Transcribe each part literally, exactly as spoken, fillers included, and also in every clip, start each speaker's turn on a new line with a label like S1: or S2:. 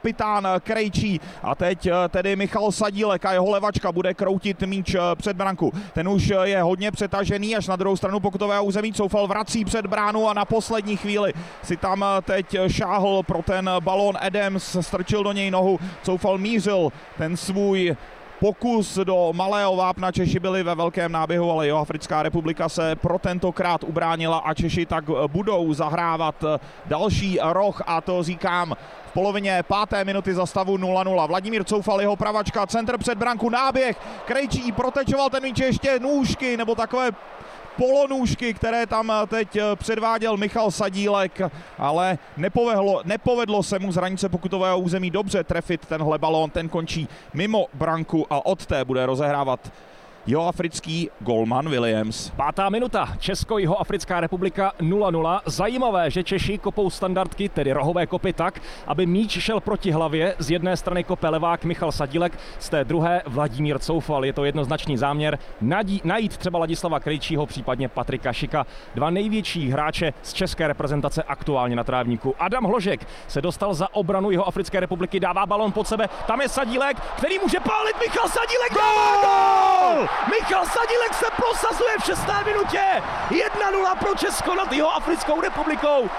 S1: kapitán Krejčí. A teď tedy Michal Sadílek a jeho levačka bude kroutit míč před branku. Ten už je hodně přetažený, až na druhou stranu pokutového území. Coufal vrací před bránu a na poslední chvíli si tam teď šáhl pro ten balón Adams, strčil do něj nohu. Coufal mířil ten svůj pokus do malého vápna. Češi byli ve velkém náběhu, ale Jihoafrická republika se pro tentokrát ubránila a Češi tak budou zahrávat další roh, a to říkám v polovině páté minuty za stavu nula nula. Vladimír Coufal, jeho pravačka, centr před branku, náběh, Krejčí protečoval ten míč, ještě nůžky nebo takové polonůžky, které tam teď předváděl Michal Sadílek, ale nepovedlo, nepovedlo se mu z hranice pokutového území dobře trefit tenhle balón, ten končí mimo branku a od té bude rozehrávat jihoafrický golman Williams.
S2: Pátá minuta, Česko-Jihoafrická republika nula nula. Zajímavé, že Češi kopou standardky, tedy rohové kopy tak, aby míč šel proti hlavě. Z jedné strany kope levák Michal Sadílek, z té druhé Vladimír Coufal. Je to jednoznačný záměr nadí, najít třeba Ladislava Krejčího, případně Patrika Šika. Dva největší hráče z české reprezentace aktuálně na trávníku. Adam Hložek se dostal za obranu Jihoafrické republiky, dává balon pod sebe. Tam je Sadílek, který může pálit. Michal Sadílek dává gól! Michal Sadílek se prosazuje v šesté minutě. jedna nula pro Česko nad Jihoafrickou republikou.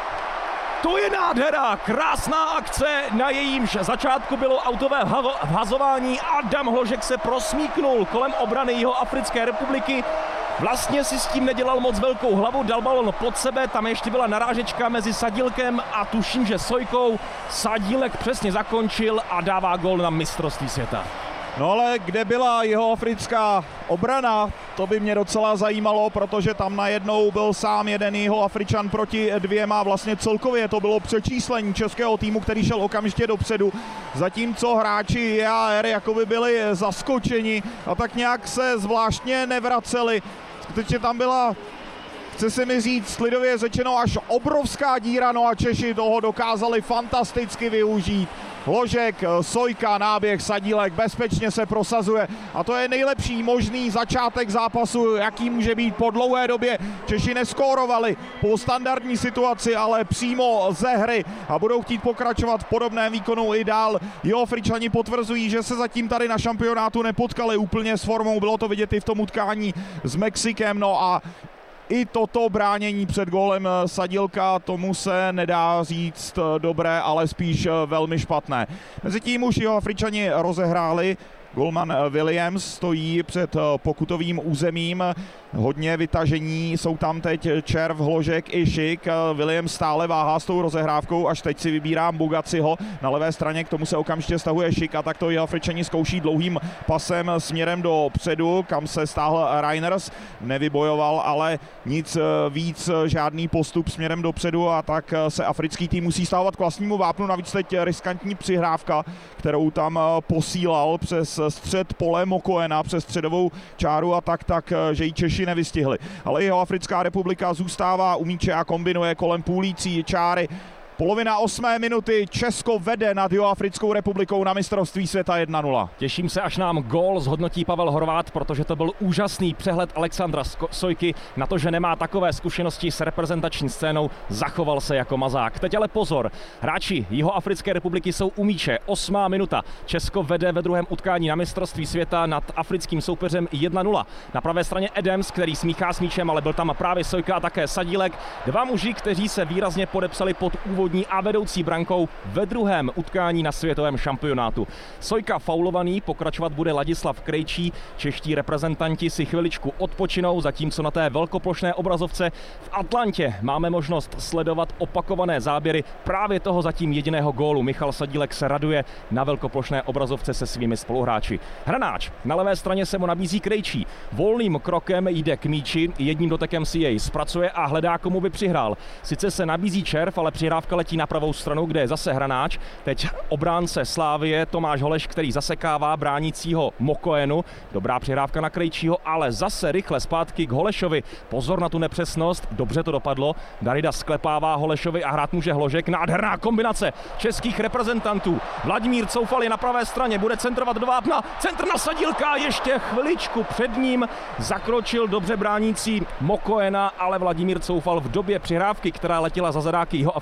S2: To je nádhera, krásná akce, na jejímž začátku bylo autové vhazování. Adam Hložek se prosmíknul kolem obrany Jihoafrické republiky. Vlastně si s tím nedělal moc velkou hlavu, dal balon pod sebe, tam ještě byla narážečka mezi Sadílkem a tuším, že Sojkou. Sadílek přesně zakončil a dává gól na mistrovství světa.
S1: No ale kde byla jihoafrická obrana, to by mě docela zajímalo, protože tam najednou byl sám jeden Jihoafričan proti dvěma, vlastně celkově to bylo přečíslení českého týmu, který šel okamžitě dopředu, zatímco hráči J A R jakoby byli zaskočeni a tak nějak se zvláštně nevraceli. Skutečně tam byla, chce se mi říct, lidově řečeno, až obrovská díra, no a Češi toho dokázali fantasticky využít. Hložek, Sojka, náběh, Sadílek bezpečně se prosazuje a to je nejlepší možný začátek zápasu, jaký může být po dlouhé době. Češi neskórovali po standardní situaci, ale přímo ze hry a budou chtít pokračovat v podobném výkonu i dál. Jihoafričani potvrzují, že se zatím tady na šampionátu nepotkali úplně s formou, bylo to vidět i v tom utkání s Mexikem, no a i toto bránění před gólem Sadílka, tomu se nedá říct dobré, ale spíš velmi špatné. Mezitím už Jihoafričani rozehráli. Golman Williams stojí před pokutovým územím. Hodně vytažení, jsou tam teď Červ, Hložek i Šik. Williams stále váhá s tou rozehrávkou, až teď si vybírá Bugaciho. Na levé straně k tomu se okamžitě stahuje Šik a tak to Jihoafričani zkouší dlouhým pasem směrem do předu, kam se stáhl Reiners. Nevybojoval, ale nic víc, žádný postup směrem dopředu a tak se africký tým musí stávat k vlastnímu vápnu. Navíc teď riskantní přihrávka, kterou tam posílal přes střed pole Mokoena, přes středovou čáru a tak, tak, že ji Češi nevystihli. Ale Jihoafrická republika zůstává u míče a kombinuje kolem půlící čáry. Polovina osmé minuty, Česko vede nad Jihoafrickou republikou na mistrovství světa jedna nula.
S2: Těším se, až nám gól zhodnotí Pavel Horvát, protože to byl úžasný přehled Alexandra Sojky na to, že nemá takové zkušenosti s reprezentační scénou, zachoval se jako mazák. Teď ale pozor, hráči Jihoafrické republiky jsou u míče, osmá minuta. Česko vede ve druhém utkání na mistrovství světa nad africkým soupeřem jedna nula. Na pravé straně Adams, který smíchá s míčem, ale byl tam právě Sojka a také Sadílek. Dva muži, kteří se výrazně podepsali pod úvod a vedoucí brankou ve druhém utkání na světovém šampionátu. Sojka faulovaný, pokračovat bude Ladislav Krejčí. Čeští reprezentanti si chviličku odpočinou, zatímco na té velkoplošné obrazovce v Atlantě máme možnost sledovat opakované záběry právě toho zatím jediného gólu. Michal Sadílek se raduje na velkoplošné obrazovce se svými spoluhráči. Hranáč na levé straně se mu nabízí Krejčí. Volným krokem jde k míči, jedním dotekem si jej zpracuje a hledá, komu by přihrál. Sice se nabízí Červ, ale přihrávka letí na pravou stranu, kde je zase Hranáč. Teď obránce Slávie Tomáš Holeš, který zasekává bránícího Mokoenu. Dobrá přihrávka na Krejčího, ale zase rychle zpátky k Holešovi. Pozor na tu nepřesnost, dobře to dopadlo. Darida sklepává Holešovi a hrát může Hložek. Nádherná kombinace českých reprezentantů. Vladimír Coufal je na pravé straně, bude centrovat do vápna. Centr na Sadílka, ještě chviličku před ním zakročil dobře bránící Mokoena, ale Vladimír Coufal v době přihrávky, která letěla za zadáky Jihoafrické republiky,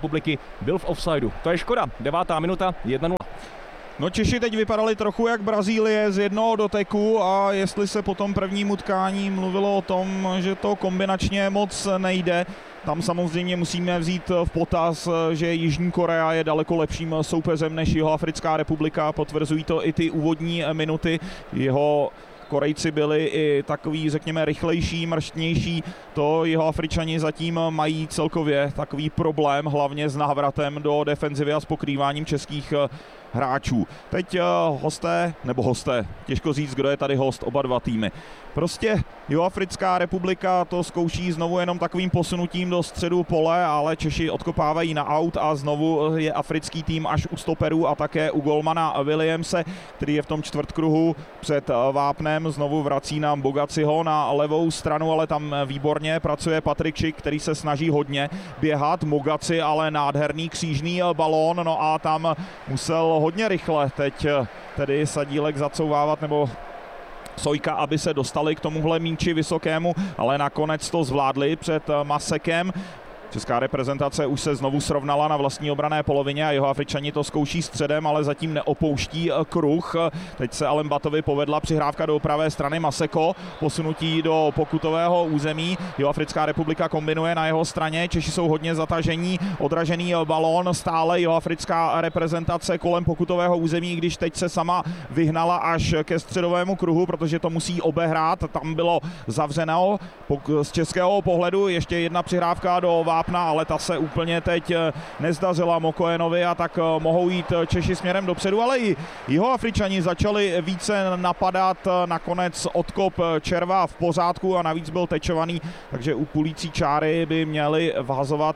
S2: republiky byl v offsideu. To je škoda. Devátá minuta, jedna nula.
S1: No Češi teď vypadali trochu jak Brazílie z jednoho doteku a jestli se po tom prvním utkání mluvilo o tom, že to kombinačně moc nejde, tam samozřejmě musíme vzít v potaz, že Jižní Korea je daleko lepším soupeřem než Jihoafrická republika, potvrzují to i ty úvodní minuty. Jeho Korejci byli i takový, řekněme, rychlejší, mrštnější. To Jihoafričani zatím mají celkově takový problém, hlavně s návratem do defenzivy a s pokrýváním českých hráčů. Teď hosté, nebo hosté, těžko říct, kdo je tady host, oba dva týmy. Prostě Jihoafrická republika to zkouší znovu jenom takovým posunutím do středu pole, ale Češi odkopávají na aut a znovu je africký tým až u stoperů a také u golmana Williamse, který je v tom čtvrtkruhu před vápnem. Znovu vrací nám Bogaciho na levou stranu, ale tam výborně pracuje Patrik Schick, který se snaží hodně běhat. Bogaci ale nádherný křížný balón, no a tam musel hodně rychle teď tedy Sadílek zacouvávat, nebo Sojka, aby se dostali k tomuhle míči vysokému, ale nakonec to zvládli před Masekem. Česká reprezentace už se znovu srovnala na vlastní obranné polovině a Jihoafričani to zkouší středem, ale zatím neopouští kruh. Teď se Alembatovi povedla přihrávka do pravé strany, Maseko, posunutí do pokutového území. Jihoafrická republika kombinuje na jeho straně, Češi jsou hodně zatažení, odražený balón, stále Jihoafrická reprezentace kolem pokutového území, když teď se sama vyhnala až ke středovému kruhu, protože to musí obehrát, tam bylo zavřeno. Z českého pohledu ještě jedna přihrávka do Vápna, ale ta se úplně teď nezdařila Mokoenovi a tak mohou jít Češi směrem dopředu, ale i Jihoafričani začali více napadat, nakonec odkop Červa v pořádku a navíc byl tečovaný, takže u pulící čáry by měli vhazovat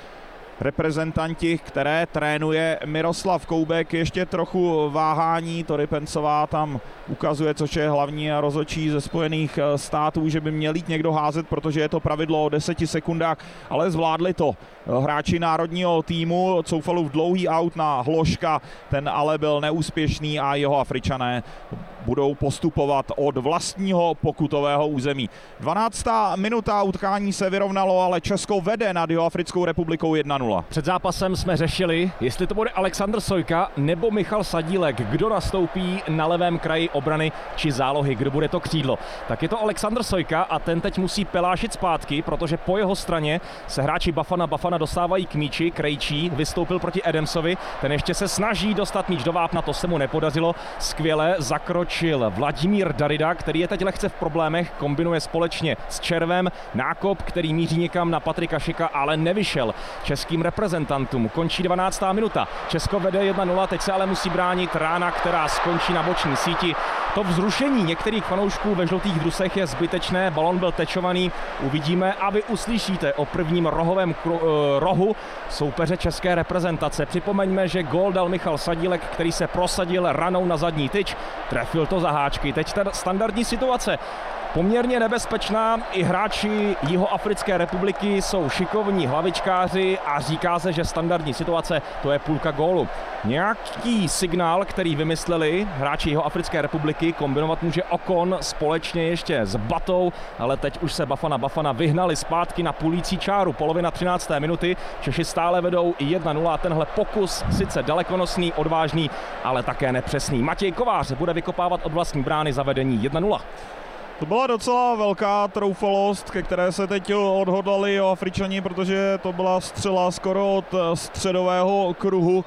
S1: reprezentanti, které trénuje Miroslav Koubek. Ještě trochu váhání, Tori Pencová tam ukazuje, což je hlavní rozhodčí ze Spojených států, že by měl jít někdo házet, protože je to pravidlo o deseti sekundách, ale zvládli to hráči národního týmu. Coufalův dlouhý aut na Hloška, ten ale byl neúspěšný a Jihoafričané budou postupovat od vlastního pokutového území. dvanáctá minuta, utkání se vyrovnalo, ale Česko vede nad Jihoafrickou republikou jedna nula.
S2: Před zápasem jsme řešili, jestli to bude Alexandr Sojka nebo Michal Sadílek, kdo nastoupí na levém kraji obrany či zálohy, kdo bude to křídlo. Tak je to Alexandr Sojka a ten teď musí pelášit zpátky, protože po jeho straně se hráči Bafana Bafana dostávají k míči. Krejčí vystoupil proti Adamsovi, ten ještě se snaží dostat míč do vápna, to se mu nepodařilo. Skvěle zakročil Vladimír Darida, který je teď lehce v problémech, kombinuje společně s Červem, nákop, který míří někam na Patrika Schicka, ale nevyšel českým reprezentantům. Končí dvanáctá minuta. Česko vede jedna nula, teď se ale musí bránit Rána, která skončí na boční síti. To vzrušení některých fanoušků ve žlutých drusech je zbytečné, balon byl tečovaný, uvidíme a vy uslyšíte o prvním rohovém kru, rohu soupeře české reprezentace. Připomeňme, že gól dal Michal Sadílek, který se prosadil ranou na zadní tyč, trefil to za háčky. Teď ta standardní situace poměrně nebezpečná, i hráči Jihoafrické republiky jsou šikovní hlavičkáři a říká se, že standardní situace to je půlka gólu. Nějaký signál, který vymysleli hráči Jihoafrické republiky, kombinovat může Okon společně ještě s Batou, ale teď už se Bafana Bafana vyhnali zpátky na půlící čáru. Polovina třinácté minuty, Češi stále vedou jedna nula. Tenhle pokus sice dalekonosný, odvážný, ale také nepřesný. Matěj Kovář bude vykopávat od vlastní brány za vedení jedna nula.
S1: To byla docela velká troufalost, ke které se teď odhodlali Afričani, protože to byla střela skoro od středového kruhu.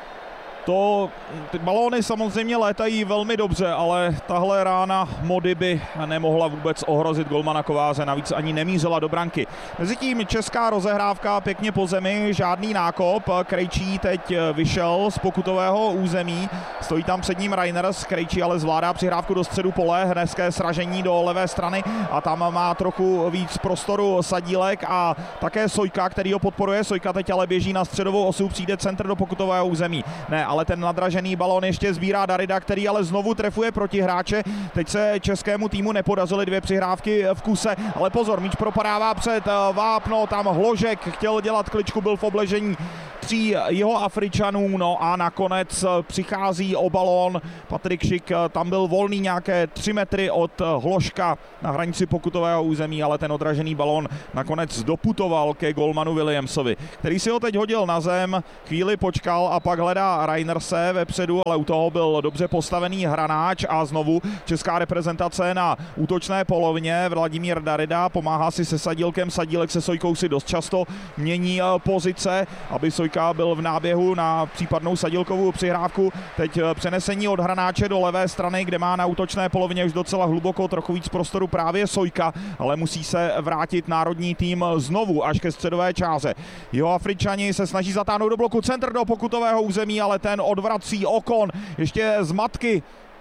S1: To, ty balóny samozřejmě létají velmi dobře, ale tahle rána Mody by nemohla vůbec ohrozit golmana Kováře, navíc ani nemířila do branky. Mezitím česká rozehrávka pěkně po zemi, žádný nákop, Krejčí teď vyšel z pokutového území, stojí tam před ním Reiners, Krejčí ale zvládá přihrávku do středu pole, hezké sražení do levé strany a tam má trochu víc prostoru Sadílek a také Sojka, který ho podporuje. Sojka teď ale běží na středovou osu, přijde centr do pokutového území. Ne, ale ten nadražený balón ještě sbírá Darida, který ale znovu trefuje protihráče. Teď se českému týmu nepodařily dvě přihrávky v kuse, ale pozor, míč propadává před vápno, tam Hložek chtěl dělat kličku, byl v obležení tří jeho Afričanů, no a nakonec přichází o balón. Patrik Schick tam byl volný nějaké tři metry od Hloška na hranici pokutového území, ale ten odražený balón nakonec doputoval ke golmanu Williamsovi, který si ho teď hodil na zem, chvíli počkal a pak hledá Reinerse vepředu, ale u toho byl dobře postavený Hranáč a znovu česká reprezentace na útočné polovině. Vladimír Darida pomáhá si se Sadílkem, Sadílek se Sojkou si dost často mění pozice, aby Sojka byl v náběhu na případnou Sadílkovou přihrávku. Teď přenesení od Hranáče do levé strany, kde má na útočné polovině už docela hluboko, trochu víc prostoru právě Sojka, ale musí se vrátit národní tým znovu až ke středové čáře. Jeho Afričani se snaží zatáhnout do bloku, centr do pokutového území, ale ten odvrací Okon ještě z matky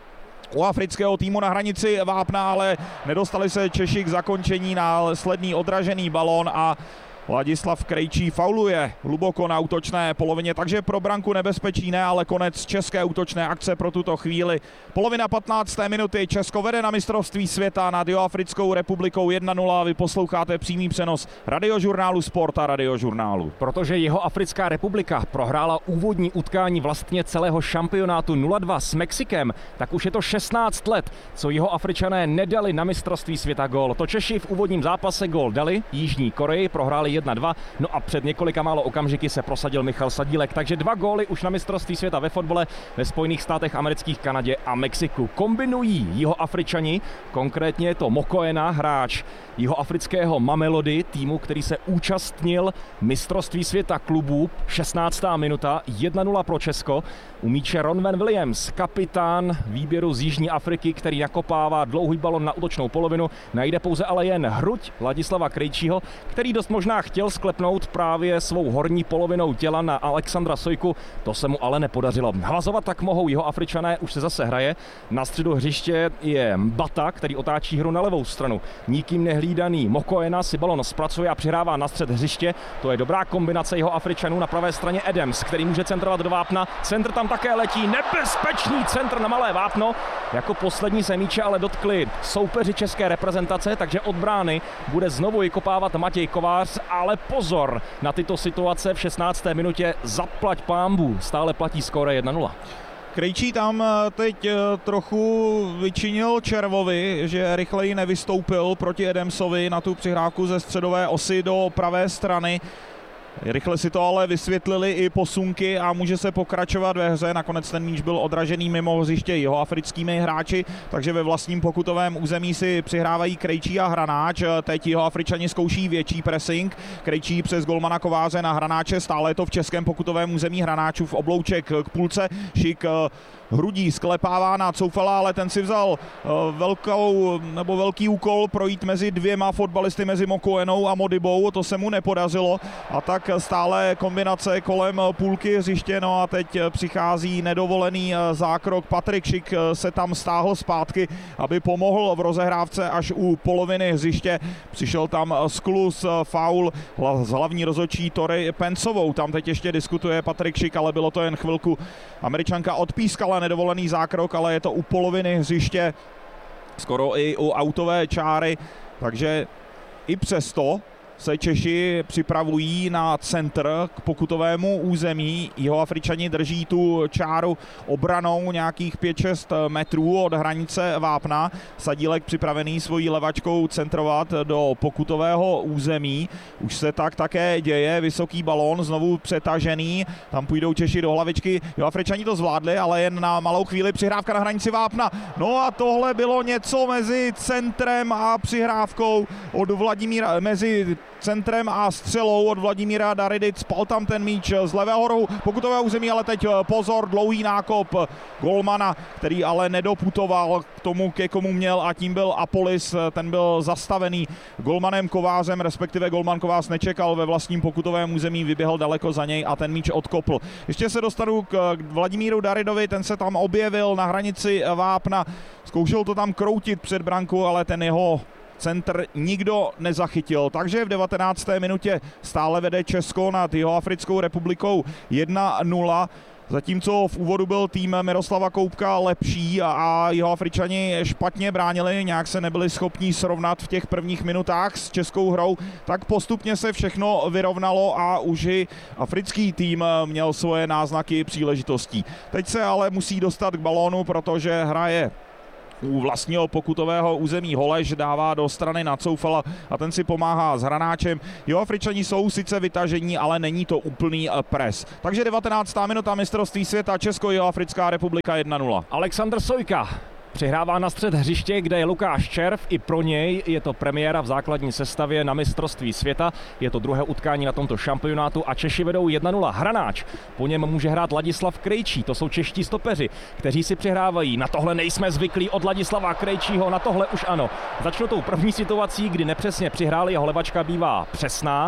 S1: u afrického týmu na hranici vápna, ale nedostali se Češi k zakončení na sledný odražený balón a Ladislav Krejčí fauluje hluboko na útočné polovině, takže pro branku nebezpečí ne, ale konec české útočné akce pro tuto chvíli. Polovina patnácté minuty, Česko vede na mistrovství světa nad Jihoafrickou republikou jedna nula. Vy posloucháte přímý přenos Radiožurnálu Sport a Radiožurnálu.
S2: Protože Jihoafrická republika prohrála úvodní utkání vlastně celého šampionátu nula dva s Mexikem, tak už je to šestnáct let, co Jihoafričané nedali na mistrovství světa gól. To Češi v úvodním zápase gól dali, Jižní Koreji prohráli jedna dva, no a před několika málo okamžiky se prosadil Michal Sadílek, takže dva góly už na mistrovství světa ve fotbale ve Spojených státech amerických, Kanadě a Mexiku. Kombinují Jihoafričani, konkrétně je to Mokoena, hráč jihoafrického Mamelody, týmu, který se účastnil mistrovství světa klubů, šestnáctá minuta, jedna nula pro Česko. U míče Ronwen Williams, kapitán výběru z Jižní Afriky, který nakopává dlouhý balon na útočnou polovinu, najde pouze ale jen hruď Ladislava Krejčího, který dost možná chtěl sklepnout právě svou horní polovinou těla na Alexandra Sojku, to se mu ale nepodařilo. Hlasovat tak mohou Jihoafričané, už se zase hraje. Na středu hřiště je Bata, který otáčí hru na levou stranu. Nikým nehlídaný Mokoena si balon zpracuje a přihrává na střed hřiště. To je dobrá kombinace Jihoafričanů. Na pravé straně Adams, který může centrovat do vápna. Centr tam také letí, nebezpečný centr na malé vápno. Jako poslední se míče ale dotkli soupeři české reprezentace, takže od brány bude znovu vykopávat Matěj Kovář, ale pozor na tyto situace v šestnácté minutě, zaplať pánbů, stále platí skóre jedna nula.
S1: Krejčí tam teď trochu vyčinil Červovi, že rychleji nevystoupil proti Adamsovi na tu přihrávku ze středové osy do pravé strany. Rychle si to ale vysvětlili i posunky a může se pokračovat ve hře. Nakonec ten míč byl odražený mimo hřiště jihoafrickými hráči, takže ve vlastním pokutovém území si přihrávají Krejčí a Hranáč. Teď Jihoafričani zkouší větší pressing. Krejčí přes golmana Kováře na Hranáče, stále je to v českém pokutovém území, Hranáčův oblouček k půlce. Schick hrudí sklepává na Coufala, ale ten si vzal velkou, nebo velký úkol projít mezi dvěma fotbalisty, mezi Mokoenou a Modibou, to se mu nepodařilo a tak stále kombinace kolem půlky hřiště, no a teď přichází nedovolený zákrok. Patrik Schick se tam stáhl zpátky, aby pomohl v rozehrávce až u poloviny hřiště. Přišel tam skluz, faul z hlavní rozhodčí Tori Pensovou, tam teď ještě diskutuje Patrik Schick, ale bylo to jen chvilku. Američanka odpískala nedovolený zákrok, ale je to u poloviny hřiště, skoro i u autové čáry, takže i přesto se Češi připravují na centr k pokutovému území. Jihoafričani drží tu čáru obranou nějakých pět šest metrů od hranice vápna. Sadílek připravený svojí levačkou centrovat do pokutového území. Už se tak také děje, vysoký balón znovu přetažený, tam půjdou Češi do hlavičky. Jihoafričani to zvládli, ale jen na malou chvíli, přihrávka na hranici vápna. No a tohle bylo něco mezi centrem a přihrávkou od Vladimíra, mezi centrem a střelou od Vladimíra Daridy. Spal tam ten míč z levého rohu pokutového území, ale teď pozor, dlouhý nákop golmana, který ale nedoputoval k tomu, ke komu měl, a tím byl Apolis, ten byl zastavený golmanem Kovářem, respektive golman Kovář nečekal ve vlastním pokutovém území, vyběhl daleko za něj a ten míč odkopl. Ještě se dostanu k Vladimíru Daridovi, ten se tam objevil na hranici vápna, zkoušel to tam kroutit před branku, ale ten jeho centr nikdo nezachytil, takže v devatenácté minutě stále vede Česko nad Jihoafrickou republikou jedna nula. Zatímco v úvodu byl tým Miroslava Koubka lepší a jeho Afričani špatně bránili, nějak se nebyli schopni srovnat v těch prvních minutách s českou hrou, tak postupně se všechno vyrovnalo a už i africký tým měl svoje náznaky příležitostí. Teď se ale musí dostat k balónu, protože hraje u vlastního pokutového území Holeš, dává do strany na Coufala a ten si pomáhá s Hranáčem. Jo, Afričani jsou sice vytažení, ale není to úplný pres. Takže devatenáctá minuta mistrovství světa, Česko-Jihoafrická republika jedna nula.
S2: Alexandr Sojka přihrává na střed hřiště, kde je Lukáš Červ. I pro něj je to premiéra v základní sestavě na mistrovství světa. Je to druhé utkání na tomto šampionátu a Češi vedou jedna nula. Hranáč, po něm může hrát Ladislav Krejčí. To jsou čeští stopeři, kteří si přihrávají. Na tohle nejsme zvyklí od Ladislava Krejčího, na tohle už ano. Začnu tou první situací, kdy nepřesně přihráli, jeho levačka bývá přesná.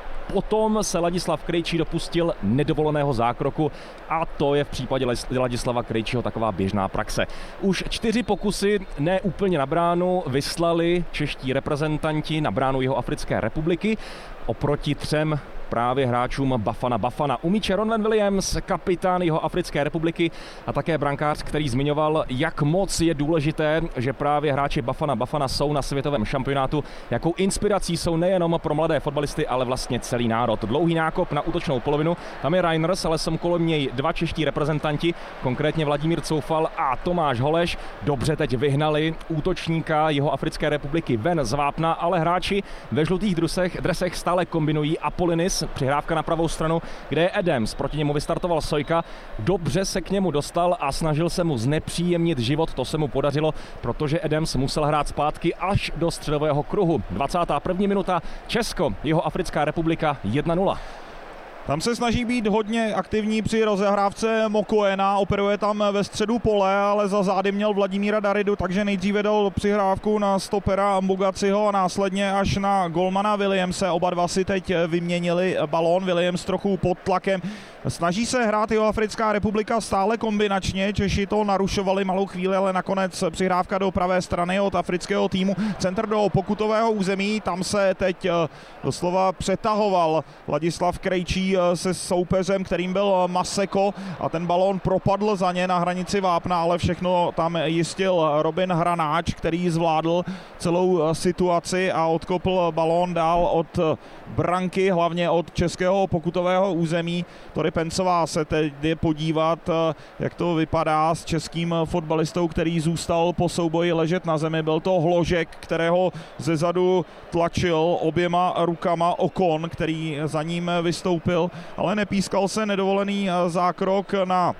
S2: Potom se Ladislav Krejčí dopustil nedovoleného zákroku a to je v případě Ladislava Krejčího taková běžná praxe. Už čtyři pokusy ne úplně na bránu vyslali čeští reprezentanti na bránu Jihoafrické republiky oproti třem právě hráčům Bafana Bafana. U míče Ronwen Williams, kapitán Jihoafrické republiky a také brankář, který zmiňoval, jak moc je důležité, že právě hráči Bafana Bafana jsou na světovém šampionátu. Jakou inspirací jsou nejenom pro mladé fotbalisty, ale vlastně celý národ. Dlouhý nákop na útočnou polovinu, tam je Reiners, ale jsou kolem něj dva čeští reprezentanti, konkrétně Vladimír Coufal a Tomáš Holeš. Dobře teď vyhnali útočníka Jihoafrické republiky ven z vápna, ale hráči ve žlutých dresech, dresech stále kombinují. Apolinis, přihrávka na pravou stranu, kde je Adams, proti němu vystartoval Sojka, dobře se k němu dostal a snažil se mu znepříjemnit život, to se mu podařilo, protože Adams musel hrát zpátky až do středového kruhu. dvacátá první minuta, Česko, Jihoafrická republika jedna nula.
S1: Tam se snaží být hodně aktivní při rozehrávce Mokoena, operuje tam ve středu pole, ale za zády měl Vladimíra Daridu, takže nejdříve dal přihrávku na stopera Mbugaciho a následně až na golmana Williamse. Oba dva si teď vyměnili balón, Williams trochu pod tlakem. Snaží se hrát Jihoafrická republika stále kombinačně, Češi to narušovali malou chvíli, ale nakonec přihrávka do pravé strany od afrického týmu. Centr do pokutového území, tam se teď doslova přetahoval Ladislav Krejčí se soupeřem, kterým byl Maseko a ten balón propadl za ně na hranici vápna, ale všechno tam jistil Robin Hranáč, který zvládl celou situaci a odkopl balón dál od branky, hlavně od českého pokutového území. Tory Pencová se teď jde podívat, jak to vypadá s českým fotbalistou, který zůstal po souboji ležet na zemi. Byl to Hložek, kterého zezadu tlačil oběma rukama Okon, který za ním vystoupil, ale nepískal se nedovolený zákrok na,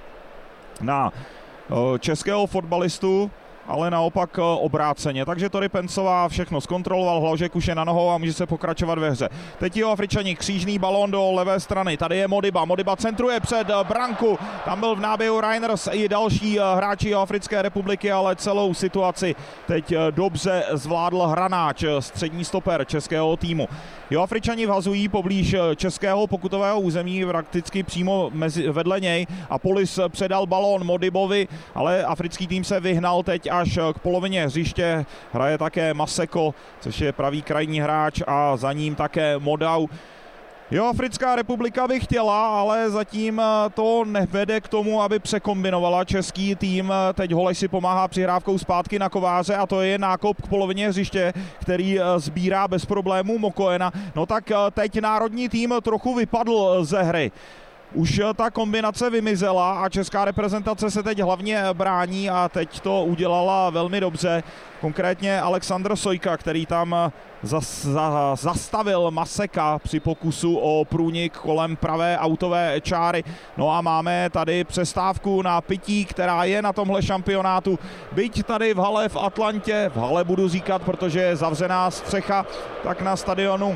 S1: na českého fotbalistu, ale naopak obráceně. Takže Tory Pencová všechno zkontroloval, Hložek už je na nohou a může se pokračovat ve hře. Teď Jihoafričani, křížný balón do levé strany, tady je Modiba, Modiba centruje před branku, tam byl v náběhu Reiners i další hráči Jihoafrické republiky, ale celou situaci teď dobře zvládl Hranáč, střední stoper českého týmu. Jihoafričani vhazují poblíž českého pokutového území, prakticky přímo mezi, vedle něj a Polis předal balón Modibovi, ale africký tým se vyhnal teď až k polovině hřiště. Hraje také Maseko, což je pravý krajní hráč, a za ním také Modau. Jihoafrická republika by chtěla, ale zatím to nevede k tomu, aby překombinovala český tým. Teď Holeš si pomáhá přihrávkou zpátky na Kováře a to je nákop k polovině hřiště, který sbírá bez problémů Mokoena. No tak teď národní tým trochu vypadl ze hry. Už ta kombinace vymizela a česká reprezentace se teď hlavně brání a teď to udělala velmi dobře. Konkrétně Alexandr Sojka, který tam zas, za, zastavil Maseka při pokusu o průnik kolem pravé autové čáry. No a máme tady přestávku na pití, která je na tomhle šampionátu. Byť tady v hale v Atlantě, v hale budu říkat, protože je zavřená střecha, tak na stadionu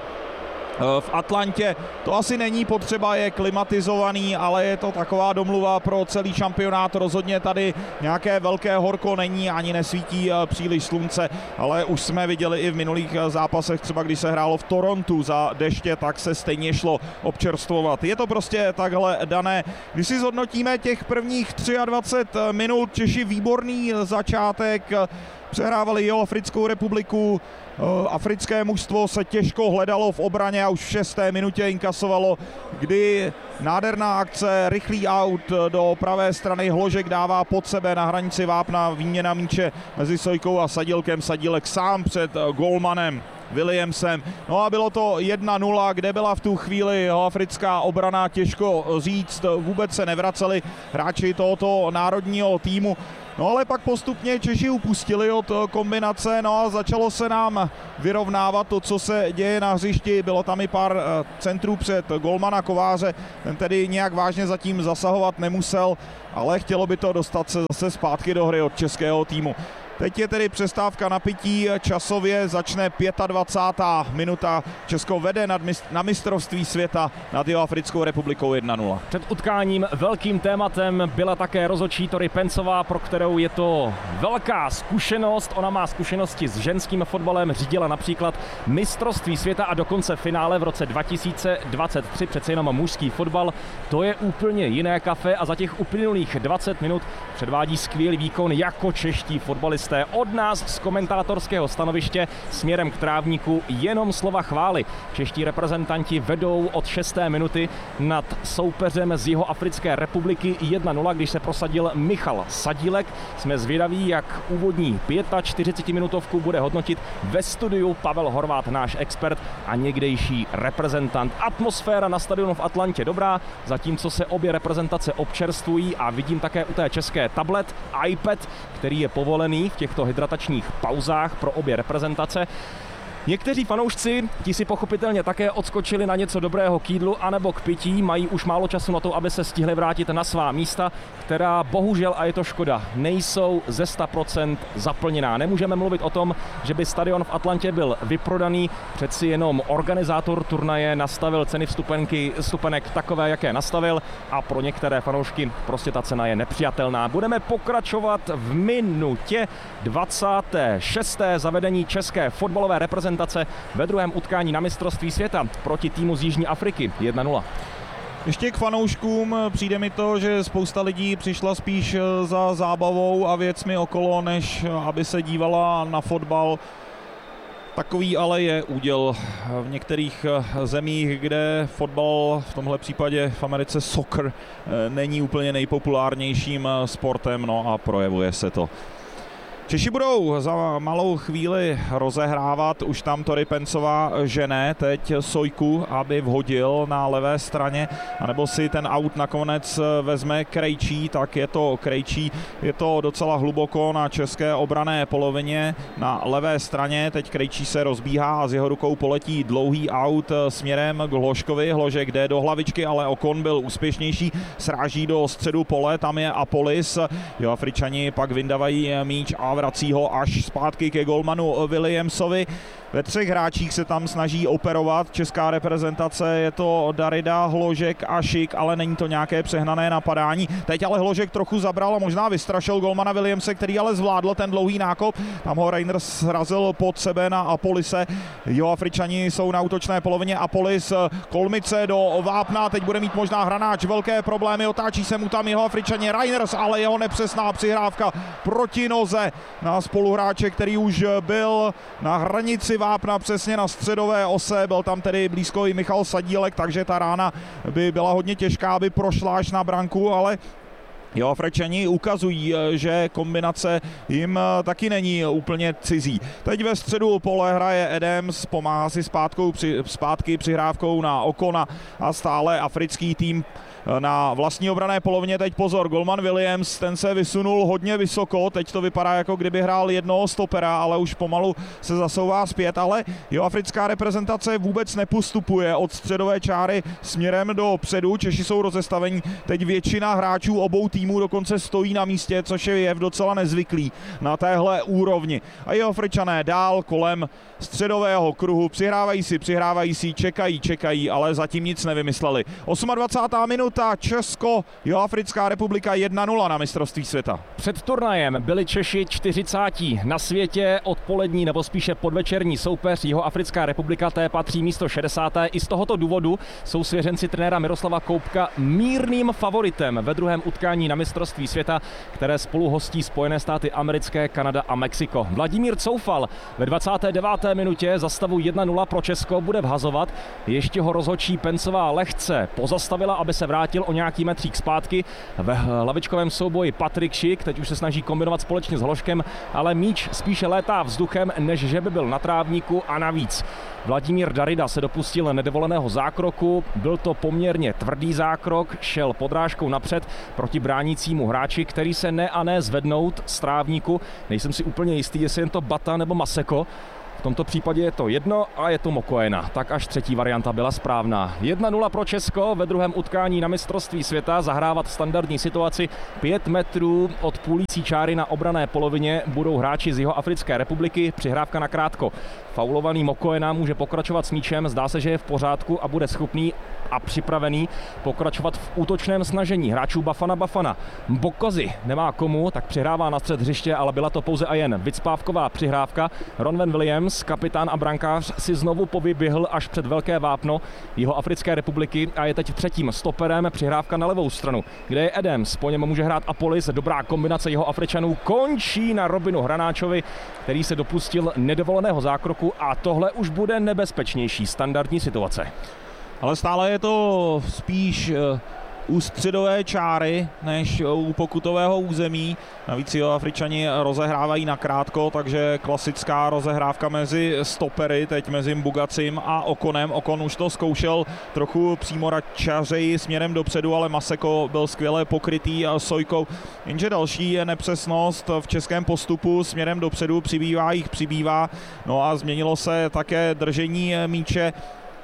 S1: v Atlantě to asi není potřeba, je klimatizovaný, ale je to taková domluva pro celý šampionát. Rozhodně tady nějaké velké horko není, ani nesvítí příliš slunce, ale už jsme viděli i v minulých zápasech, třeba když se hrálo v Torontu za deště, tak se stejně šlo občerstvovat. Je to prostě takhle dané. Když si zhodnotíme těch prvních dvacet tři minut, Češi výborný začátek, přehrávali Jihoafrickou republiku. Africké mužstvo se těžko hledalo v obraně a už v šesté minutě inkasovalo, kdy nádherná akce, rychlý aut do pravé strany, Hložek dává pod sebe na hranici vápna, výměna míče mezi Sojkou a Sadílkem, Sadílek sám před golmanem Williamsem. No a bylo to jedna nula, kde byla v tu chvíli jihoafrická obrana, těžko říct, vůbec se nevraceli hráči tohoto národního týmu. No ale pak postupně Češi upustili od kombinace, no a začalo se nám vyrovnávat to, co se děje na hřišti. Bylo tam i pár centrů před golmana Kováře, ten tedy nějak vážně zatím zasahovat nemusel, ale chtělo by to dostat se zase zpátky do hry od českého týmu. Teď je tedy přestávka na pití, časově začne dvacátá pátá minuta. Česko vede nad mist- na mistrovství světa nad Jihoafrickou republikou jedna nula.
S2: Před utkáním velkým tématem byla také rozhodčí Tori Pencová, pro kterou je to velká zkušenost. Ona má zkušenosti s ženským fotbalem, řídila například mistrovství světa a dokonce finále v roce dva tisíce dvacet tři, přece jenom mužský fotbal. To je úplně jiné kafe a za těch uplynulých dvacet minut předvádí skvělý výkon jako čeští fotbalisté. Od nás z komentátorského stanoviště směrem k trávníku jenom slova chvály. Čeští reprezentanti vedou od šesté minuty nad soupeřem z Jihoafrické republiky jedna nula, když se prosadil Michal Sadílek. Jsme zvědaví, jak úvodní čtyřicetipětiminutovku bude hodnotit ve studiu Pavel Horváth, náš expert a někdejší reprezentant. Atmosféra na stadionu v Atlantě dobrá, zatímco se obě reprezentace občerstvují a vidím také u té české tablet, iPad, který je povolený v těchto hydratačních pauzách pro obě reprezentace. Někteří fanoušci, ti si pochopitelně také odskočili na něco dobrého k jídlu anebo k pití, mají už málo času na to, aby se stihli vrátit na svá místa, která bohužel, a je to škoda, nejsou ze sto procent zaplněná. Nemůžeme mluvit o tom, že by stadion v Atlantě byl vyprodaný, přeci jenom organizátor turnaje nastavil ceny vstupenky, vstupenek takové, jaké nastavil a pro některé fanoušky prostě ta cena je nepřijatelná. Budeme pokračovat v minutě dvacáté šesté zavedení české fotbalové reprezentace ve druhém utkání na mistrovství světa proti týmu z Jižní Afriky jedna nula.
S1: Ještě k fanouškům, přijde mi to, že spousta lidí přišla spíš za zábavou a věcmi okolo, než aby se dívala na fotbal. Takový ale je úděl v některých zemích, kde fotbal, v tomhle případě v Americe soccer, není úplně nejpopulárnějším sportem, no a projevuje se to. Češi budou za malou chvíli rozehrávat, už tam Tori Pencová žene teď Sojku, aby vhodil na levé straně, anebo si ten aut nakonec vezme Krejčí, tak je to Krejčí, je to docela hluboko na české obranné polovině na levé straně, teď Krejčí se rozbíhá a z jeho rukou poletí dlouhý aut směrem k Hložkovi, Hložek jde do hlavičky, ale Okon byl úspěšnější, sráží do středu pole, tam je Apolis, jo, Afričani pak vyndávají míč a vrací ho až zpátky ke golmanu Williamsovi. Ve třech hráčích se tam snaží operovat česká reprezentace, je to Darida, Hložek a Šik, ale není to nějaké přehnané napadání. Teď ale Hložek trochu zabral a možná vystrašil golmana Williamse, který ale zvládl ten dlouhý nákop. Tam ho Reinders srazil pod sebe na Apolise. Jihoafričani jsou na útočné polovině, Apolis kolmice do vápna, teď bude mít možná hranáč velké problémy, otáčí se mu tam Jihoafričani, Reinders, ale jeho nepřesná přihrávka proti noze na spoluhráče, který už byl na hranici vápna přesně na středové ose, byl tam tedy blízko i Michal Sadílek, takže ta rána by byla hodně těžká, aby prošla až na branku, ale Jihoafričani ukazují, že kombinace jim taky není úplně cizí. Teď ve středu pole hraje Adams, pomáhá si zpátkou, při, zpátky přihrávkou na Okona a stále africký tým na vlastní obrané polovině. Teď pozor, golman Williams, ten se vysunul hodně vysoko, teď to vypadá, jako kdyby hrál jednoho stopera, ale už pomalu se zasouvá zpět, ale jihoafrická reprezentace vůbec nepostupuje od středové čáry směrem do předu. Češi jsou rozestavení, teď většina hráčů obou týmů dokonce stojí na místě, což je jev docela nezvyklý na téhle úrovni. A Jihoafričané dál kolem středového kruhu, přihrávají si, přihrávají si, čekají, čekají, ale zatím nic nevymysleli. dvacátá osmá minuta, minuta, Česko, Jihoafrická republika jedna nula na mistrovství světa.
S2: Před turnajem byli Češi čtyřicátí na světě, odpolední nebo spíše podvečerní soupeř Jihoafrická republika, té patří místo šedesáté I z tohoto důvodu jsou svěřenci trenéra Miroslava Koubka mírným favoritem ve druhém utkání na mistrovství světa, které spolu hostí Spojené státy americké, Kanada a Mexiko. Vladimír Coufal ve dvacáté deváté minutě za stavu jedna nula pro Česko bude vhazovat. Ještě ho rozhodčí Pencová lehce pozastavila, aby se vrátil o nějaký metřík zpátky. Ve hlavičkovém souboji Patrik Šik, teď už se snaží kombinovat společně s Hloškem, ale míč spíše létá vzduchem, než že by byl na trávníku, a navíc Vladimír Darida se dopustil nedovoleného zákroku. Byl to poměrně tvrdý zákrok, šel podrážkou napřed proti bránícímu hráči, který se ne a ne zvednout z trávníku. Nejsem si úplně jistý, jestli jen to Bata nebo Maseko. V tomto případě je to jedno a je to Mokoena. Tak až třetí varianta byla správná. jedna nula pro Česko ve druhém utkání na mistrovství světa. Zahrávat standardní situaci pět metrů od půlící čáry na obranné polovině budou hráči z Jihoafrické republiky. Přihrávka na krátko. Faulovaný Mokoena může pokračovat s míčem. Zdá se, že je v pořádku a bude schopný a připravený pokračovat v útočném snažení hráčů Bafana Bafana. Bokozy nemá komu, tak přihrává na střed hřiště, ale byla to pouze a jen vycpávková přihrávka. Ronwen Williams, kapitán a brankář, si znovu povyběhl až před velké vápno Jihoafrické republiky a je teď třetím stoperem. Přihrávka na levou stranu, kde je Adams, po něm může hrát Apolis. Dobrá kombinace Jihoafričanů končí na Robinu Hranáčovi, který se dopustil nedovoleného zákroku, a tohle už bude nebezpečnější standardní situace.
S1: Ale stále je to spíš u středové čáry než u pokutového území. Navíc Jihoafričani rozehrávají nakrátko, takže klasická rozehrávka mezi stopery, teď mezi Mbugacim a Okonem. Okon už to zkoušel trochu přímoračařeji směrem dopředu, ale Maseko byl skvěle pokrytý Sojkou. Jenže další je nepřesnost v českém postupu směrem dopředu, přibývá jich přibývá. No a změnilo se také držení míče.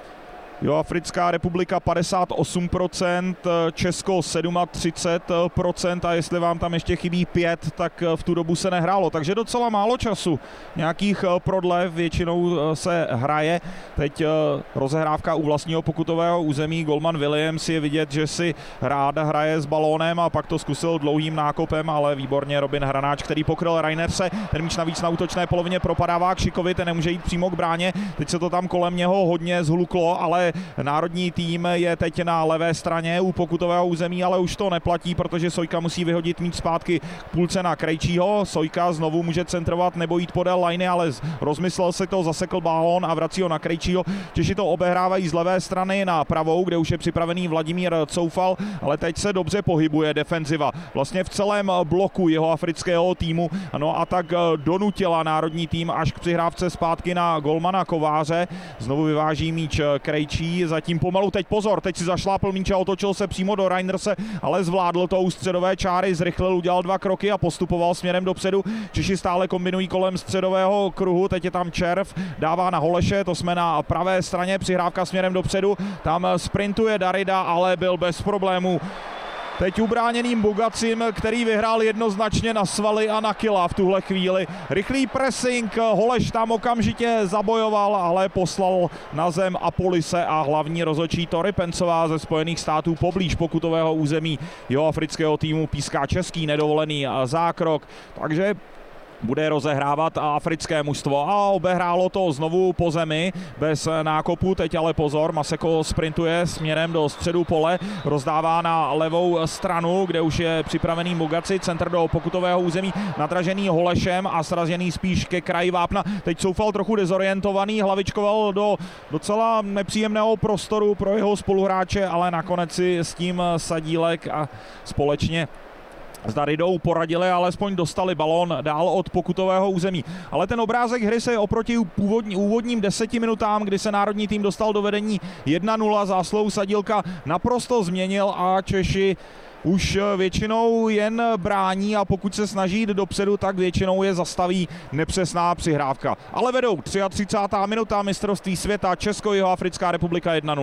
S1: Jihoafrická republika padesát osm procent, Česko třicet sedm procent, a jestli vám tam ještě chybí pět, tak v tu dobu se nehrálo. Takže docela málo času, nějakých prodlev, většinou se hraje. Teď rozehrávka u vlastního pokutového území. Golman Williams je vidět, že si rád hraje s balónem a pak to zkusil dlouhým nákopem, ale výborně Robin Hranáč, který pokryl Reinerse. Ten míč navíc na útočné polovině propadává k Šikovi, ten nemůže jít přímo k bráně. Teď se to tam kolem něho hodně zhluklo, ale národní tým je teď na levé straně u pokutového území, ale už to neplatí, protože Sojka musí vyhodit míč zpátky k půlce na Krejčího. Sojka znovu může centrovat nebo jít podél lajny, ale rozmyslel se to, zasekl balón a vrací ho na Krejčího. Češi to obehrávají z levé strany na pravou, kde už je připravený Vladimír Coufal, ale teď se dobře pohybuje defenziva. Vlastně v celém bloku jihoafrického týmu. No a tak donutila národní tým až k přihrávce zpátky na golmana Kováře. Znovu vyváží míč Krejčí, zatím pomalu, teď pozor, teď si zašlápl míč a otočil se přímo do Reinerse, ale zvládl to u středové čáry, zrychlil, udělal dva kroky a postupoval směrem dopředu. Češi stále kombinují kolem středového kruhu, teď je tam Červ, dává na Holeše, to jsme na pravé straně, přihrávka směrem dopředu, tam sprintuje Darida, ale byl bez problémů teď ubráněným Bugacim, který vyhrál jednoznačně na svaly a na kila v tuhle chvíli. Rychlý pressing, Holeš tam okamžitě zabojoval, ale poslal na zem Apolise a hlavní rozhodčí Tori Pencová ze Spojených států poblíž pokutového území jihoafrického týmu píská český nedovolený zákrok, takže bude rozehrávat africké mužstvo a obehrálo to znovu po zemi bez nákopu. Teď ale pozor, Maseko sprintuje směrem do středu pole, rozdává na levou stranu, kde už je připravený Mugaci, centr do pokutového území, nadražený Holešem a sražený spíš ke kraji vápna. Teď Coufal trochu dezorientovaný, hlavičkoval do docela nepříjemného prostoru pro jeho spoluhráče, ale nakonec si s tím Sadílek a společně s Daridou poradili, alespoň dostali balón dál od pokutového území. Ale ten obrázek hry se oproti původní, úvodním deseti minutám, kdy se národní tým dostal do vedení jedna nula zásluhou Sadílka, naprosto změnil a Češi už většinou jen brání a pokud se snaží jít dopředu, tak většinou je zastaví nepřesná přihrávka. Ale vedou třicátá třetí minuta, mistrovství světa, Česko, Jihoafrická republika jedna nula.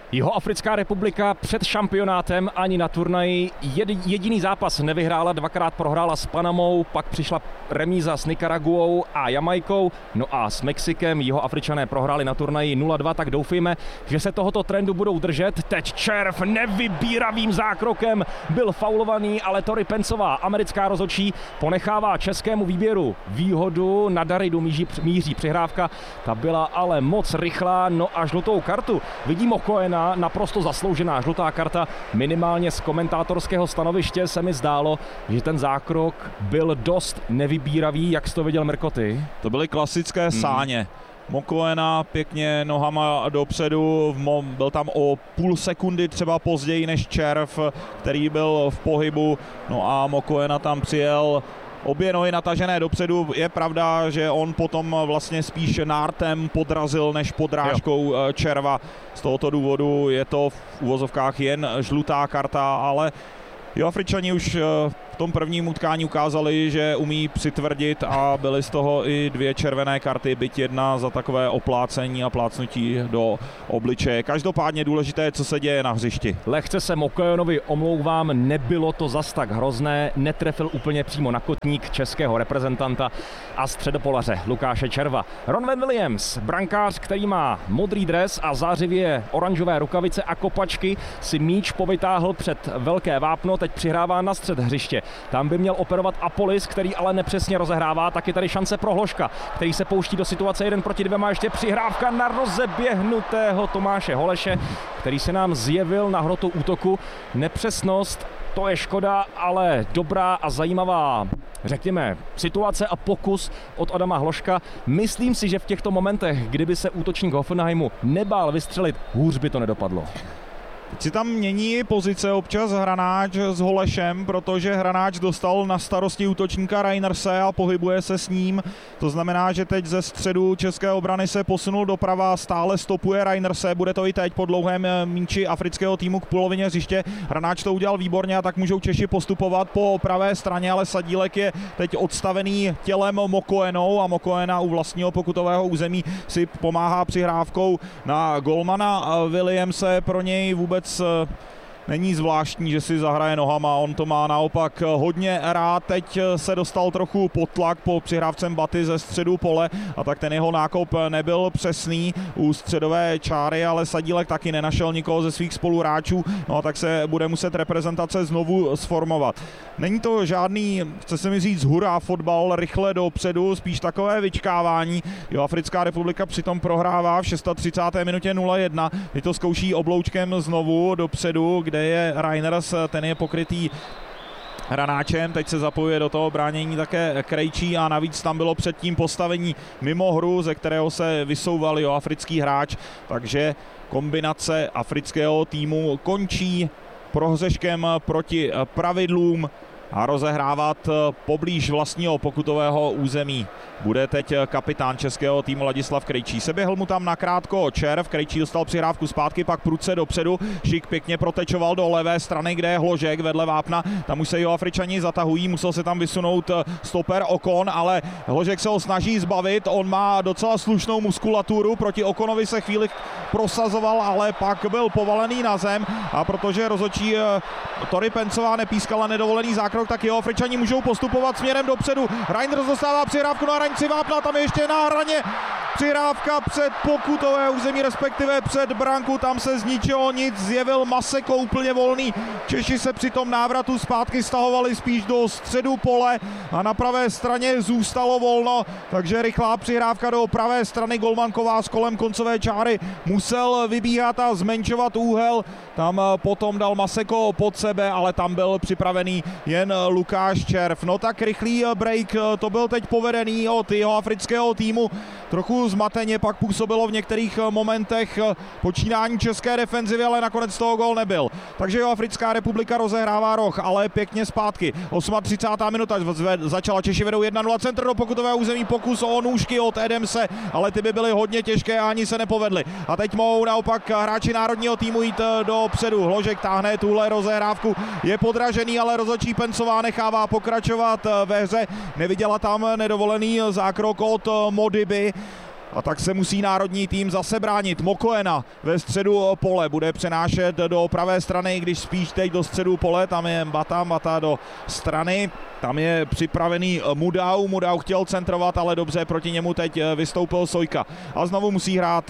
S2: Jihoafrická republika před šampionátem ani na turnaji jediný zápas nevyhrála, dvakrát prohrála s Panamou, pak přišla remíza s Nikaraguou a Jamajkou, no a s Mexikem Jihoafričané prohráli na turnaji nula dva, tak doufejme, že se tohoto trendu budou držet. Teď červ nevybíravým zákrokem byl faulovaný, ale Tori Pencová, americká rozhodčí, ponechává českému výběru výhodu, na Daridu míří, míří přihrávka, ta byla ale moc rychlá, no a žlutou kartu vidím Okoena, naprosto zasloužená žlutá karta, minimálně z komentátorského stanoviště se mi zdálo, že ten zákrok byl dost nevybíravý. Jak jsi to viděl, Mirko, ty?
S1: To byly klasické sáně. Hmm. Mokoena pěkně nohama dopředu, byl tam o půl sekundy třeba později než červ, který byl v pohybu, no a Mokoena tam přijel obě nohy natažené dopředu. Je pravda, že on potom vlastně spíš nártem podrazil než podrážkou jo. červa. Z tohoto důvodu je to v uvozovkách jen žlutá karta, ale Jihoafričani už v tom prvním utkání ukázali, že umí přitvrdit a byly z toho i dvě červené karty, byť jedna za takové oplácení a plácnutí do obličeje. Každopádně důležité, co se děje na hřišti.
S2: Lehce se Mokoenovi omlouvám, nebylo to zas tak hrozné, netrefil úplně přímo na kotník českého reprezentanta a středopolaře Lukáše Červa. Ronwen Williams, brankář, který má modrý dres a zářivě oranžové rukavice a kopačky, si míč povytáhl před velké vápno, teď přihrává na střed hřiště. Tam by měl operovat Apolis, který ale nepřesně rozehrává. Taky tady šance pro Hložka, který se pouští do situace jeden proti dvěma. Ještě přihrávka na rozeběhnutého Tomáše Holeše, který se nám zjevil na hrotu útoku. Nepřesnost, to je škoda, ale dobrá a zajímavá, řekněme, situace a pokus od Adama Hložka. Myslím si, že v těchto momentech, kdyby se útočník Hoffenheimu nebál vystřelit, hůř by to nedopadlo.
S1: Teď si tam mění pozice občas Hranáč s Holešem, protože Hranáč dostal na starosti útočníka Reinerse a pohybuje se s ním. To znamená, že teď ze středu české obrany se posunul doprava, stále stopuje Reinerse, bude to i teď po dlouhém míči afrického týmu k polovině hřiště. Hranáč to udělal výborně a tak můžou Češi postupovat po pravé straně, ale Sadílek je teď odstavený tělem Mokoenou a Mokoena u vlastního pokutového území si pomáhá přihrávkou na golmana Williamse. Pro něj vůbec není zvláštní, že si zahraje nohama, on to má naopak hodně rád. Teď se dostal trochu pod tlak po přihrávce Baty ze středu pole a tak ten jeho nákop nebyl přesný u středové čáry, ale Sadílek taky nenašel nikoho ze svých spoluhráčů, no a tak se bude muset reprezentace znovu sformovat. Není to žádný, chce se mi říct, hurá fotbal, rychle dopředu, spíš takové vyčkávání. Jihoafrická republika přitom prohrává v třicáté šesté minutě nula jedna. Teď to zkouší obloučkem znovu dopředu, kde je Reiners, ten je pokrytý Hranáčem, teď se zapojuje do toho bránění také Krejčí a navíc tam bylo předtím postavení mimo hru, ze kterého se vysouval jihoafrický hráč, takže kombinace afrického týmu končí prohřeškem proti pravidlům a rozehrávat poblíž vlastního pokutového území bude teď kapitán českého týmu Ladislav Krejčí. Seběhl mu tam nakrátko červ, Krejčí dostal přihrávku zpátky, pak prudce dopředu, Šik pěkně protečoval do levé strany, kde je Hložek vedle vápna, tam už se Jihoafričani zatahují, musel se tam vysunout stoper Okon, ale Hložek se ho snaží zbavit, on má docela slušnou muskulaturu, proti Okonovi se chvíli prosazoval, ale pak byl povalený na zem a protože rozhodčí Tori Pencová nepískala nedovolený zákrok, tak Jihoafričani můžou postupovat směrem dopředu. Reinders dostává přihrávku na hranici vápna, tam je ještě na hraně přihrávka před pokutové území, respektive před branku, tam se z ničeho nic zjevil Maseko úplně volný. Češi se při tom návratu zpátky stahovali spíš do středu pole a na pravé straně zůstalo volno, takže rychlá přihrávka do pravé strany. Golman Kovář kolem koncové čáry musel vybíhat a zmenšovat úhel, tam potom dal Maseko pod sebe, ale tam byl připravený jen Lukáš Červ. No tak rychlý break, to byl teď povedený od jihoafrického týmu. Trochu zmateně pak působilo v některých momentech počínání české defenzivy, ale nakonec toho gól nebyl. Takže Jihoafrická republika rozehrává roh, ale pěkně zpátky. třicátá osmá minuta začala, Češi vedou jedna nula, centr do pokutového území, pokus o nůžky od Edemse, ale ty by byly hodně těžké a ani se nepovedly. A teď mohou naopak hráči národního týmu jít dopředu. Hložek táhne tuhle rozehrávku, je podražený, ale rozhodčí Pencová nechává pokračovat ve hře. Neviděla tam nedovolený zákrok od Modiby. A tak se musí národní tým zase bránit. Mokoena ve středu pole bude přenášet do pravé strany, když spíš teď do středu pole, tam je Mbata, Mbata do strany, tam je připravený Mudau, Mudau chtěl centrovat, ale dobře, proti němu teď vystoupil Sojka. A znovu musí hrát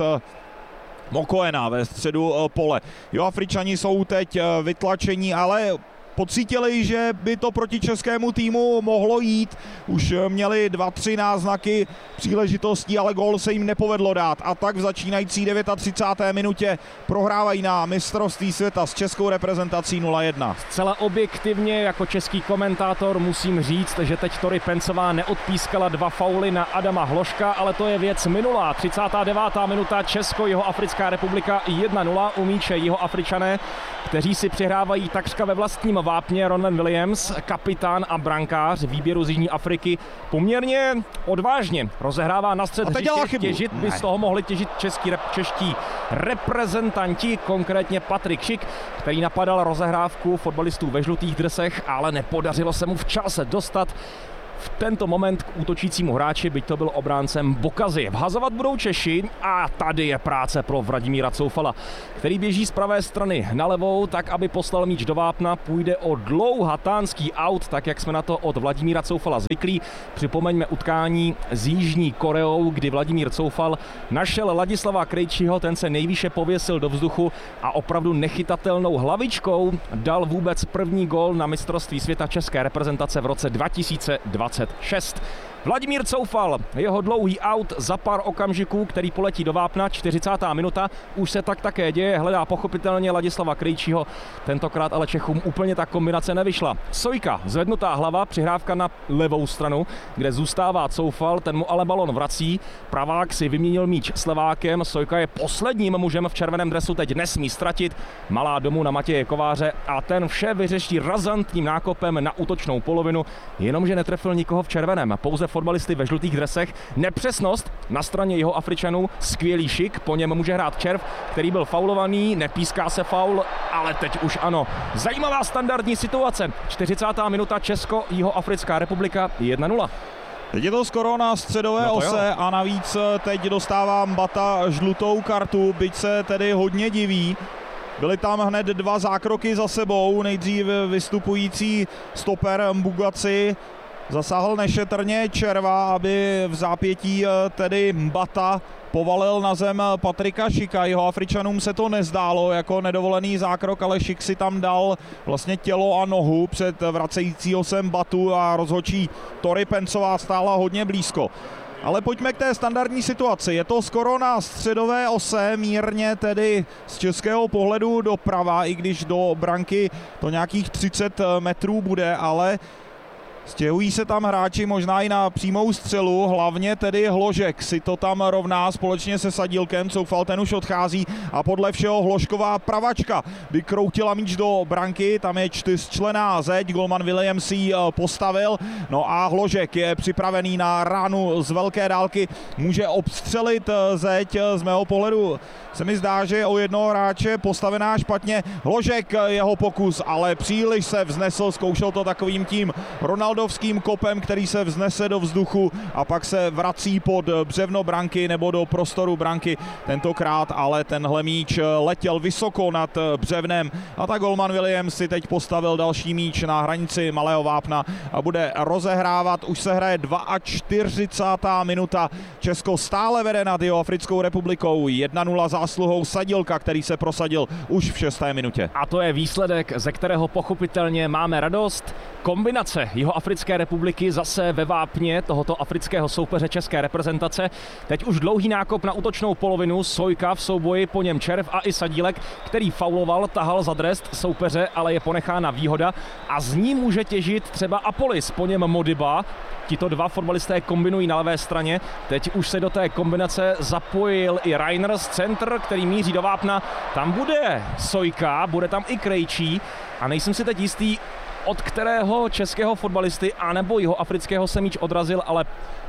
S1: Mokoena ve středu pole. Jo, Afričani jsou teď vytlačení, ale pocítili, že by to proti českému týmu mohlo jít. Už měli dva, tři náznaky příležitostí, ale gól se jim nepovedlo dát. A tak v začínající třicáté deváté minutě prohrávají na mistrovství světa s českou reprezentací nula jedna.
S2: Zcela objektivně jako český komentátor musím říct, že teď Tori Pencová neodpískala dva fauly na Adama Hloška, ale to je věc minulá. třicátá devátá minuta, Česko, Jihoafrická republika jedna nula, u míče Jihoafričané, kteří si přihrávají takřka ve vlastním vápně. Ronwen Williams, kapitán a brankář výběru z Jižní Afriky, poměrně odvážně rozehrává na střed hřiště. Těžit by z toho mohli těžit český, čeští reprezentanti, konkrétně Patrik Šik, který napadal rozehrávku fotbalistů ve žlutých dresech, ale nepodařilo se mu včas dostat v tento moment k útočícímu hráči, byť to byl obráncem Bokazy. Vhazovat budou Češi a tady je práce pro Vladimíra Coufala, který běží z pravé strany na levou, tak aby poslal míč do vápna. Půjde o dlouhatánský aut, tak jak jsme na to od Vladimíra Coufala zvyklí. Připomeňme utkání s Jižní Koreou, kdy Vladimír Coufal našel Ladislava Krejčího, ten se nejvýše pověsil do vzduchu a opravdu nechytatelnou hlavičkou dal vůbec první gól na mistrovství světa české reprezentace v roce dva tisíce dvacet šest. Vladimír Coufal, jeho dlouhý aut za pár okamžiků, který poletí do vápna, čtyřicátá minuta, už se tak také děje, hledá pochopitelně Ladislava Krejčího, tentokrát ale Čechům úplně ta kombinace nevyšla. Sojka, zvednutá hlava, přihrávka na levou stranu, kde zůstává Coufal, ten mu ale balon vrací, pravák si vyměnil míč s levákem, Sojka je posledním mužem v červeném dresu, teď nesmí ztratit, malá domů na Matěje Kováře a ten vše vyřeší razantním nákopem na útočnou polovinu, jenomže netrefil nikoho v červeném, pouze fotbalisty ve žlutých dresech. Nepřesnost na straně Jihoafričanů, skvělý Šik, po něm může hrát Červ, který byl faulovaný, nepíská se faul, ale teď už ano. Zajímavá standardní situace. čtyřicátá minuta, Česko, Jihoafrická republika jedna nula.
S1: Teď je to skoro na středové no ose jo. A navíc teď dostává Mbata žlutou kartu, byť se tedy hodně diví. Byly tam hned dva zákroky za sebou, nejdřív vystupující stoper Mbugaci zasáhl nešetrně Červa, aby v zápětí tedy Mbata povalil na zem Patrika Šika. Jihoafričanům se to nezdálo jako nedovolený zákrok, ale Šik si tam dal vlastně tělo a nohu před vracejícího se Mbatu a rozhodčí Tori Pencová stála hodně blízko. Ale pojďme k té standardní situaci. Je to skoro na středové ose, mírně tedy z českého pohledu doprava, i když do branky to nějakých třicet metrů bude, ale stěhují se tam hráči možná i na přímou střelu, hlavně tedy Hložek si to tam rovná společně se Sadílkem, Coufal ten už odchází a podle všeho Hložková pravačka vykroutila míč do branky, tam je čtyřčlenná zeď, golman Williams ji postavil, no a Hložek je připravený na ránu z velké dálky, může obstřelit zeď, z mého pohledu se mi zdá, že je o jednoho hráče postavená špatně. Hložek jeho pokus, ale příliš se vznesl, zkoušel to takovým tím ronaldovským kopem, který se vznese do vzduchu a pak se vrací pod břevno branky nebo do prostoru branky. Tentokrát ale tenhle míč letěl vysoko nad břevnem a tak golman Williams si teď postavil další míč na hranici malého vápna a bude rozehrávat. Už se hraje čtyřicátá druhá minuta. Česko stále vede nad Jihoafrickou republikou jedna nula zásluhou Sadílka, který se prosadil už v šesté minutě.
S2: A to je výsledek, ze kterého pochopitelně máme radost. Kombinace Jihoafrické republiky zase ve vápně tohoto afrického soupeře české reprezentace. Teď už dlouhý nákop na útočnou polovinu, Sojka v souboji, po něm Červ a i Sadílek, který fauloval, tahal za dres soupeře, ale je ponechána výhoda a z ní může těžit třeba Apolis, po něm Modiba. Tito dva fotbalisté kombinují na levé straně. Teď už se do té kombinace zapojil i Reiners, centr, který míří do vápna. Tam bude Sojka, bude tam i Krejčí a nejsem si teď jistý, od kterého českého fotbalisty anebo jihoafrického se míč odrazil, ale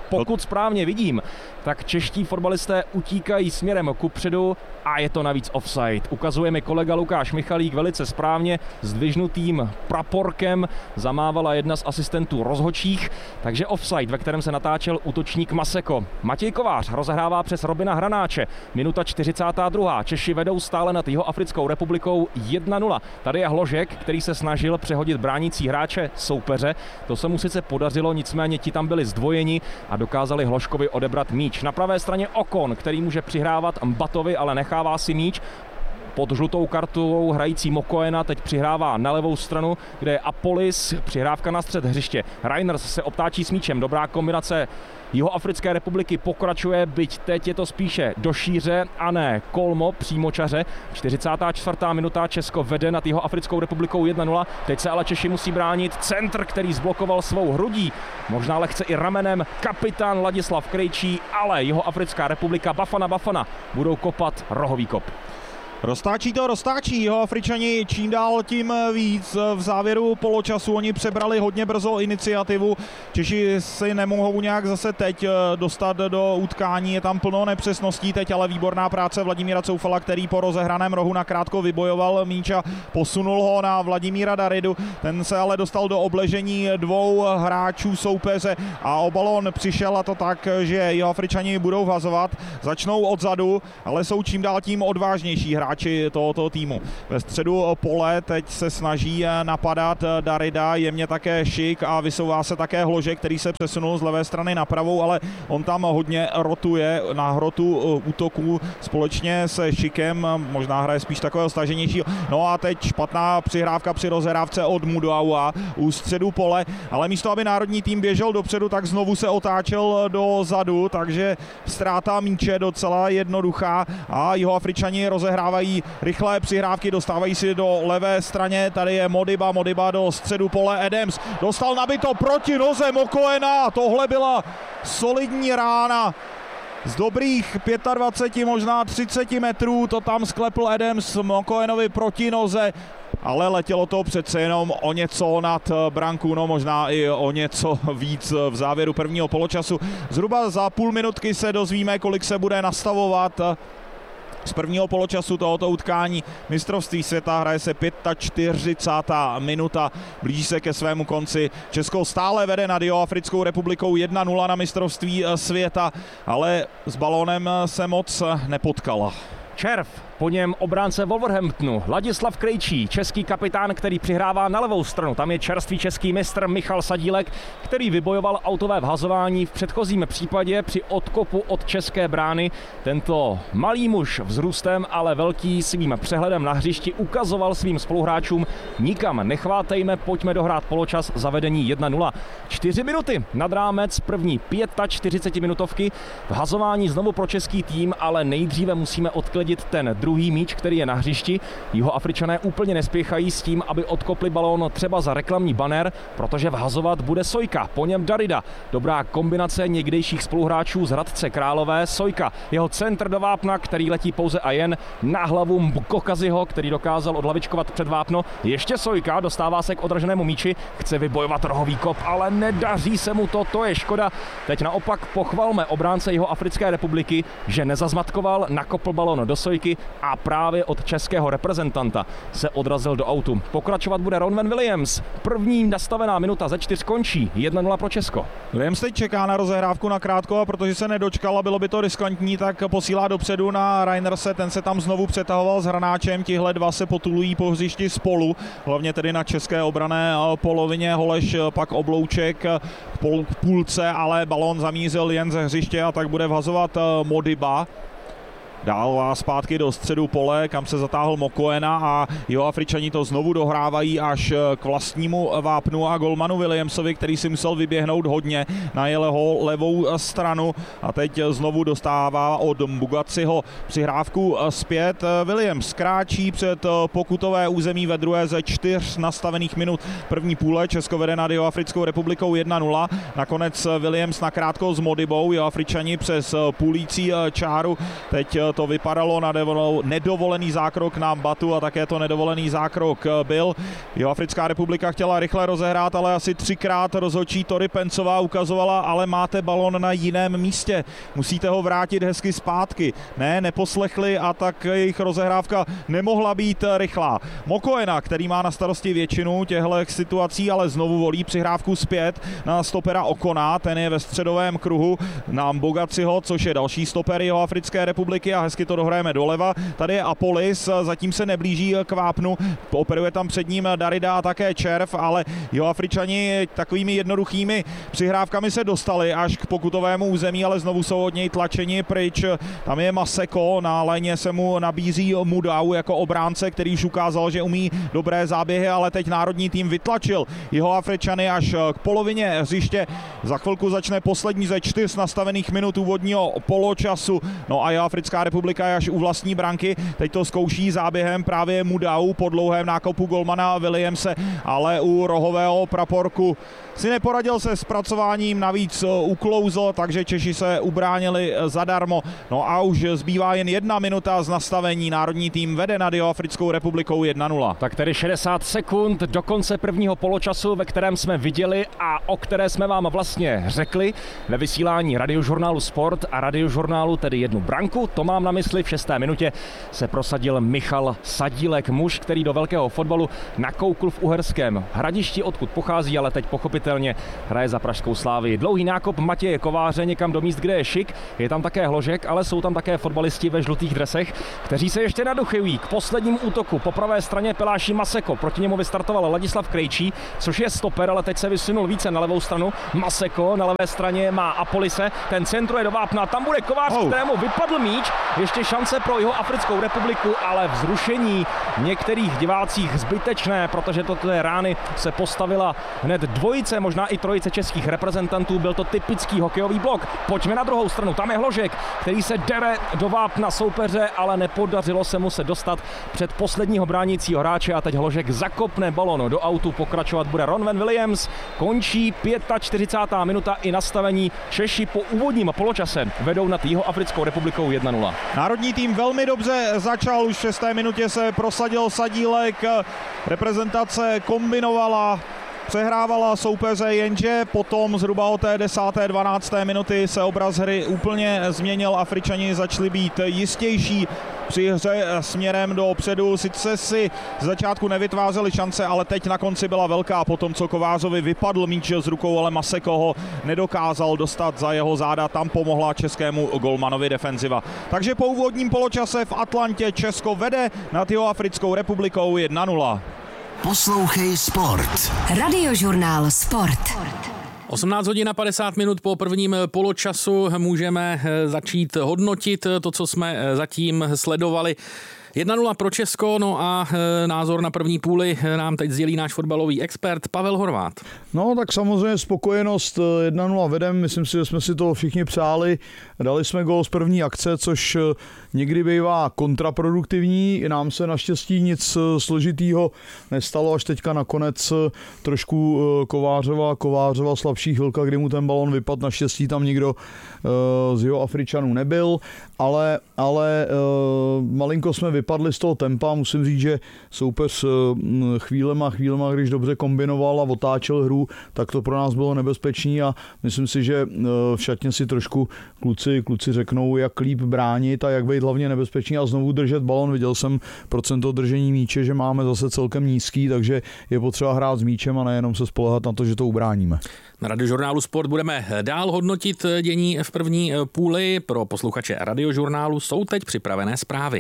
S2: Pokud správně vidím, tak čeští fotbalisté utíkají směrem kupředu a je to navíc offside. Ukazuje mi kolega Lukáš Michalík velice správně, zdvižnutým praporkem zamávala jedna z asistentů rozhodčích, takže offside, ve kterém se natáčel útočník Maseko. Matěj Kovář rozehrává přes Robina Hranáče. Minuta čtyřicátá druhá Češi vedou stále nad Jihoafrickou republikou jedna nula. Tady je Hložek, který se snažil přehodit bránící hráče soupeře. To se mu sice podařilo, nicméně ti tam byli zdvojeni a dokázali Hložkovi odebrat míč. Na pravé straně Okon, který může přihrávat Mbatovi, ale nechává si míč. Pod žlutou kartou hrající Mokoena teď přihrává na levou stranu, kde je Apolis, přihrávka na střed hřiště. Reiners se obtáčí s míčem, dobrá kombinace Jihoafrické republiky pokračuje, byť teď je to spíše do šíře a ne Kolmo, přímočaře. čtyřicátá čtvrtá minuta, Česko vede nad Jihoafrickou republikou jedna nula, teď se ale Češi musí bránit. Centr, který zblokoval svou hrudí, možná lehce i ramenem, kapitán Ladislav Krejčí, ale Jihoafrická republika Bafana Bafana budou kopat rohový kop.
S1: Roztáčí to, roztáčí, Jihoafričani čím dál tím víc. V závěru poločasu oni přebrali hodně brzo iniciativu. Češi si nemohou nějak zase teď dostat do utkání, je tam plno nepřesností, teď ale výborná práce Vladimíra Coufala, který po rozehraném rohu nakrátko vybojoval míč a posunul ho na Vladimíra Daridu. Ten se ale dostal do obležení dvou hráčů soupeře a o balón přišel, a to tak, že Jihoafričani budou vhazovat, začnou odzadu, ale jsou čím dál tím odvážnější hráči tohoto týmu. Ve středu pole teď se snaží napadat Darida, jemně také Šik a vysouvá se také Hložek, který se přesunul z levé strany na pravou, ale on tam hodně rotuje na hrotu útoků společně se Šikem, možná hraje spíš takového staženějšího. No a teď špatná přihrávka při rozhrávce od Mudaua u středu pole, ale místo, aby národní tým běžel dopředu, tak znovu se otáčel dozadu, takže ztráta míče docela jednoduchá a Jihoafričani rozehrávají rychlé přihrávky, dostávají si do levé straně, tady je Modiba, Modiba do středu pole, Adams dostal nabito proti noze Mokoena, tohle byla solidní rána. Z dobrých dvacet pět, možná třicet metrů to tam sklepl Adams Mokoenovi proti noze, ale letělo to přece jenom o něco nad branku, no možná i o něco víc v závěru prvního poločasu. Zhruba za půl minutky se dozvíme, kolik se bude nastavovat z prvního poločasu tohoto utkání mistrovství světa. Hraje se čtyřicátá pátá minuta, blíží se ke svému konci. Česko stále vede nad Jihoafrickou republikou jedna nula na mistrovství světa, ale s balónem se moc nepotkala.
S2: Červ, po něm obránce Wolverhamptonu, Ladislav Krejčí, český kapitán, který přihrává na levou stranu. Tam je čerstvý český mistr Michal Sadílek, který vybojoval autové vhazování v předchozím případě při odkopu od české brány. Tento malý muž vzrůstem, ale velký svým přehledem na hřišti ukazoval svým spoluhráčům: nikam nechvátejme, pojďme dohrát poločas za vedení jedna nula. Čtyři minuty nad rámec první čtyřicet pět minutovky. Vhazování znovu pro český tým, ale nejdříve musíme odklidit ten druhý míč, který je na hřišti. Jihoafričané úplně nespěchají s tím, aby odkopli balón třeba za reklamní banner, protože vhazovat bude Sojka, po něm Darida. Dobrá kombinace někdejších spoluhráčů z Hradce Králové. Sojka, jeho centr do vápna, který letí pouze a jen na hlavu Mkokaziho, který dokázal odlavičkovat před vápno. Ještě Sojka, dostává se k odraženému míči, chce vybojovat rohový kop, ale nedaří se mu to, to je škoda. Teď naopak pochvalme obránce Jihoafrické republiky, že nezazmatkoval, nakopl balón do Sojky a právě od českého reprezentanta se odrazil do autu. Pokračovat bude Ronwen Williams. První nastavená minuta ze čtyř končí. jedna nula pro Česko.
S1: Williams teď čeká na rozehrávku na krátko, a protože se nedočkal a bylo by to riskantní, tak posílá dopředu na Reinerse. Ten se tam znovu přetahoval s Hranáčem. Tihle dva se potulují po hřišti spolu, hlavně tedy na české obranné polovině. Holeš pak Oblouček k půlce, ale balón zamířil jen ze hřiště a tak bude vhazovat Modiba. Dál a zpátky do středu pole, kam se zatáhl Mokoena, a Jihoafričani to znovu dohrávají až k vlastnímu vápnu a golmanu Williamsovi, který si musel vyběhnout hodně na jeho levou stranu a teď znovu dostává od Mbugaciho přihrávku zpět. Williams kráčí před pokutové území ve druhé ze čtyř nastavených minut první půle. Česko vede nad Jihoafrickou republikou jedna nula. Nakonec Williams nakrátko s Modibou. Jihoafričani přes půlící čáru teď to vypadalo na nedovolený zákrok na Batu a také to nedovolený zákrok byl. Jihoafrická republika chtěla rychle rozehrát, ale asi třikrát rozhodčí Tori Pencová ukazovala, ale máte balon na jiném místě. Musíte ho vrátit hezky zpátky. Ne, neposlechli a tak jejich rozehrávka nemohla být rychlá. Mokoena, který má na starosti většinu těchto situací, ale znovu volí přihrávku zpět na stopera Okona, ten je ve středovém kruhu na Bogaciho, což je další stoper Jihoafrické republiky a hezky to dohrajeme doleva. Tady je Apolis, zatím se neblíží k vápnu, operuje tam před ním Darida a také Červ, ale Jihoafričani takovými jednoduchými přihrávkami se dostali až k pokutovému území, ale znovu jsou od něj tlačeni pryč. Tam je Maseko, na léně se mu nabízí Mudau jako obránce, který už ukázal, že umí dobré záběhy, ale teď národní tým vytlačil Jihoafričany až k polovině hřiště. Za chvilku začne poslední ze čtyř nastavených minut úvodního poločasu. No a Jihoafrická republika je až u vlastní branky. Teď to zkouší záběhem právě Mudau po dlouhém nákopu golmana Williamse, ale u rohového praporku si neporadil se zpracováním, navíc uklouzl, takže Češi se ubránili zadarmo. No a už zbývá jen jedna minuta z nastavení. Národní tým vede nad Jihoafrickou republikou jedna nula.
S2: Tak tedy šedesát sekund do konce prvního poločasu, ve kterém jsme viděli a o které jsme vám vlastně řekli ve vysílání Radiožurnálu Sport a Radiožurnálu tedy jednu branku. To mám na mysli, v šesté minutě se prosadil Michal Sadílek, muž, který do velkého fotbalu nakoukl v Uherském Hradišti, odkud pochází, ale teď pochopitelně hraje za pražskou Slávii. Dlouhý nákop Matěje Kováře někam do míst, kde je šik, je tam také Hložek, ale jsou tam také fotbalisti ve žlutých dresech, kteří se ještě naduchují k poslednímu útoku. Po pravé straně Peláši Maseko, proti němu vystartoval Ladislav Krejčí, což je stoper, ale teď se vysunul více na levou stranu. Maseko na levé straně má Apolise, ten centruje do vápna, tam bude Kovář, oh. kterému vypadl míč, ještě šance pro Jihoafrickou republiku, ale vzrušení některých divácích zbytečné, protože do té rány se postavila hned dvojice, možná i trojice českých reprezentantů, byl to typický hokejový blok. Pojďme na druhou stranu, tam je Hložek, který se dere do vápna soupeře, ale nepodařilo se mu se dostat před posledního bránícího hráče a teď Hložek zakopne balon do autu, pokračovat bude Ronwen Williams, končí čtyřicátá pátá minuta i nastavení. Češi po úvodním poločase vedou nad Jihoafrickou republikou jedna nula.
S1: Národní tým velmi dobře začal, už v šesté minutě se prosadil Sadílek, reprezentace kombinovala, přehrávala soupeře, jenže potom zhruba od té desáté dvanácté minuty se obraz hry úplně změnil. Afričani začali být jistější při hře směrem dopředu. Sice si z začátku nevytvářeli šance, ale teď na konci byla velká. Potom, co Kovářovi vypadl míč z rukou, ale Maseko ho nedokázal dostat za jeho záda. Tam pomohla českému golmanovi defenziva. Takže po úvodním poločase v Atlantě Česko vede nad Jihoafrickou republikou jedna nula.
S3: Poslouchej Sport. Radiožurnál Sport.
S4: osmnáct hodin a padesát minut po prvním poločasu můžeme začít hodnotit to, co jsme zatím sledovali. jedna nula pro Česko, no a názor na první půli nám teď sdělí náš fotbalový expert Pavel Horvát.
S5: No tak samozřejmě spokojenost, jedna nula vedem, myslím si, že jsme si to všichni přáli. Dali jsme gól z první akce, což někdy bývá kontraproduktivní. Nám se naštěstí nic složitýho nestalo, až teďka nakonec trošku Kovářova, Kovářova slabší chvilka, kdy mu ten balon vypadl. Naštěstí tam nikdo z Jihoafričanů nebyl, ale, ale malinko jsme vypadli z toho tempa. Musím říct, že soupeř chvílema, chvílema, když dobře kombinoval a otáčel hru, tak to pro nás bylo nebezpečný a myslím si, že v šatně si trošku kluci, kluci řeknou, jak líp bránit a jak být hlavně nebezpečný a znovu držet balon. Viděl jsem procento držení míče, že máme zase celkem nízký, takže je potřeba hrát s míčem a nejenom se spoléhat na to, že to ubráníme.
S4: Na Radiožurnálu Sport budeme dál hodnotit dění v první půli. Pro posluchače Radiožurnálu jsou teď připravené zprávy.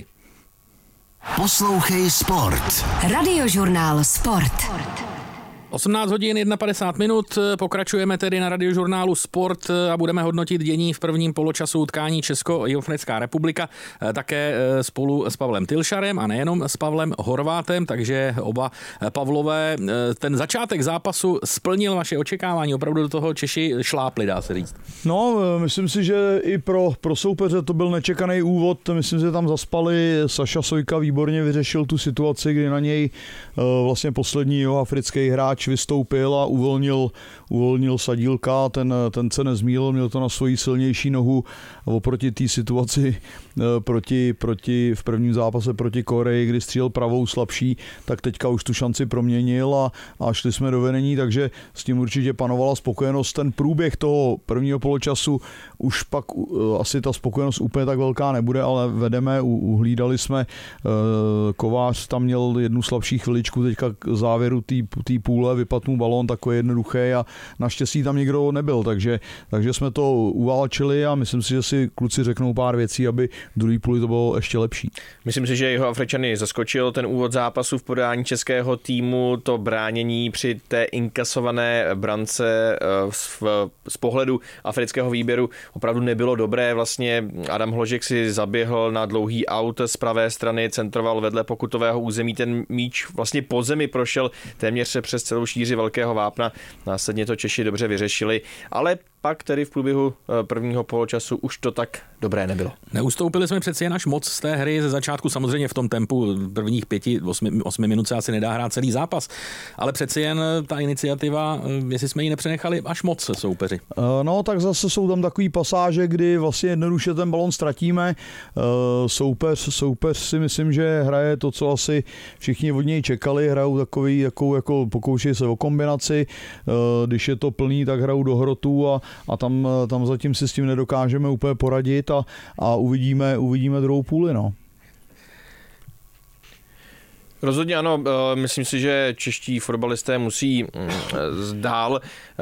S3: Poslouchej Sport. Radiožurnál Sport.
S4: osmnáct hodin padesát jedna minut, pokračujeme tedy na Radiožurnálu Sport a budeme hodnotit dění v prvním poločasu utkání Česko-Jihoafrická republika, také spolu s Pavlem Tylšarem a nejenom s Pavlem Horvátem, takže oba Pavlové. Ten začátek zápasu splnil vaše očekávání, opravdu do toho Češi šlápli, dá se říct.
S5: No, myslím si, že i pro, pro soupeře to byl nečekaný úvod, myslím, že tam zaspali. Saša Sojka výborně vyřešil tu situaci, kdy na něj vlastně poslední jihoafrický hráč hráč vystoupil a uvolnil, uvolnil Sadílka, ten, ten se nezmýlil, měl to na svoji silnější nohu oproti té situaci proti, proti, v prvním zápase proti Koreji, kdy střílel pravou slabší, tak teďka už tu šanci proměnil a, a šli jsme do vedení, takže s tím určitě panovala spokojenost. Ten průběh toho prvního poločasu už pak asi ta spokojenost úplně tak velká nebude, ale vedeme, uhlídali jsme, Kovář tam měl jednu slabší chviličku teďka k závěru té půle, vypadl mu balón takový jednoduchý a naštěstí tam nikdo nebyl, takže, takže jsme to uválčili a myslím si, že si kluci řeknou pár věcí, aby v druhé půli to bylo ještě lepší. Myslím si, že jeho Afričany zaskočil ten úvod zápasu v podání českého týmu, to bránění při té inkasované brance z, z pohledu afrického výběru opravdu nebylo dobré. Vlastně Adam Hložek si zaběhl na dlouhý aut z pravé strany, centroval vedle pokutového území, ten míč vlastně po zemi prošel téměř přes celou šíři velkého vápna. Následně to Češi dobře vyřešili, ale pak tedy v průběhu prvního poločasu už to tak dobré nebylo. Neustoupili jsme přeci jen až moc z té hry ze začátku, samozřejmě v tom tempu prvních pěti, osmi, osmi minut se asi nedá hrát celý zápas, ale přeci jen ta iniciativa, jestli jsme ji nepřenechali až moc soupeři. No tak zase jsou tam takový pasáže, kdy vlastně jednoduše ten balon ztratíme. Soupeř, soupeř si myslím, že hraje to, co asi všichni od něj čekali, hrajou takový, jako, jako pokoušejí se o kombinaci, když je to plný, tak hrajou do hrotu a a tam, tam zatím si s tím nedokážeme úplně poradit a, a uvidíme, uvidíme druhou půli. No. Rozhodně ano, myslím si, že čeští fotbalisté musí dál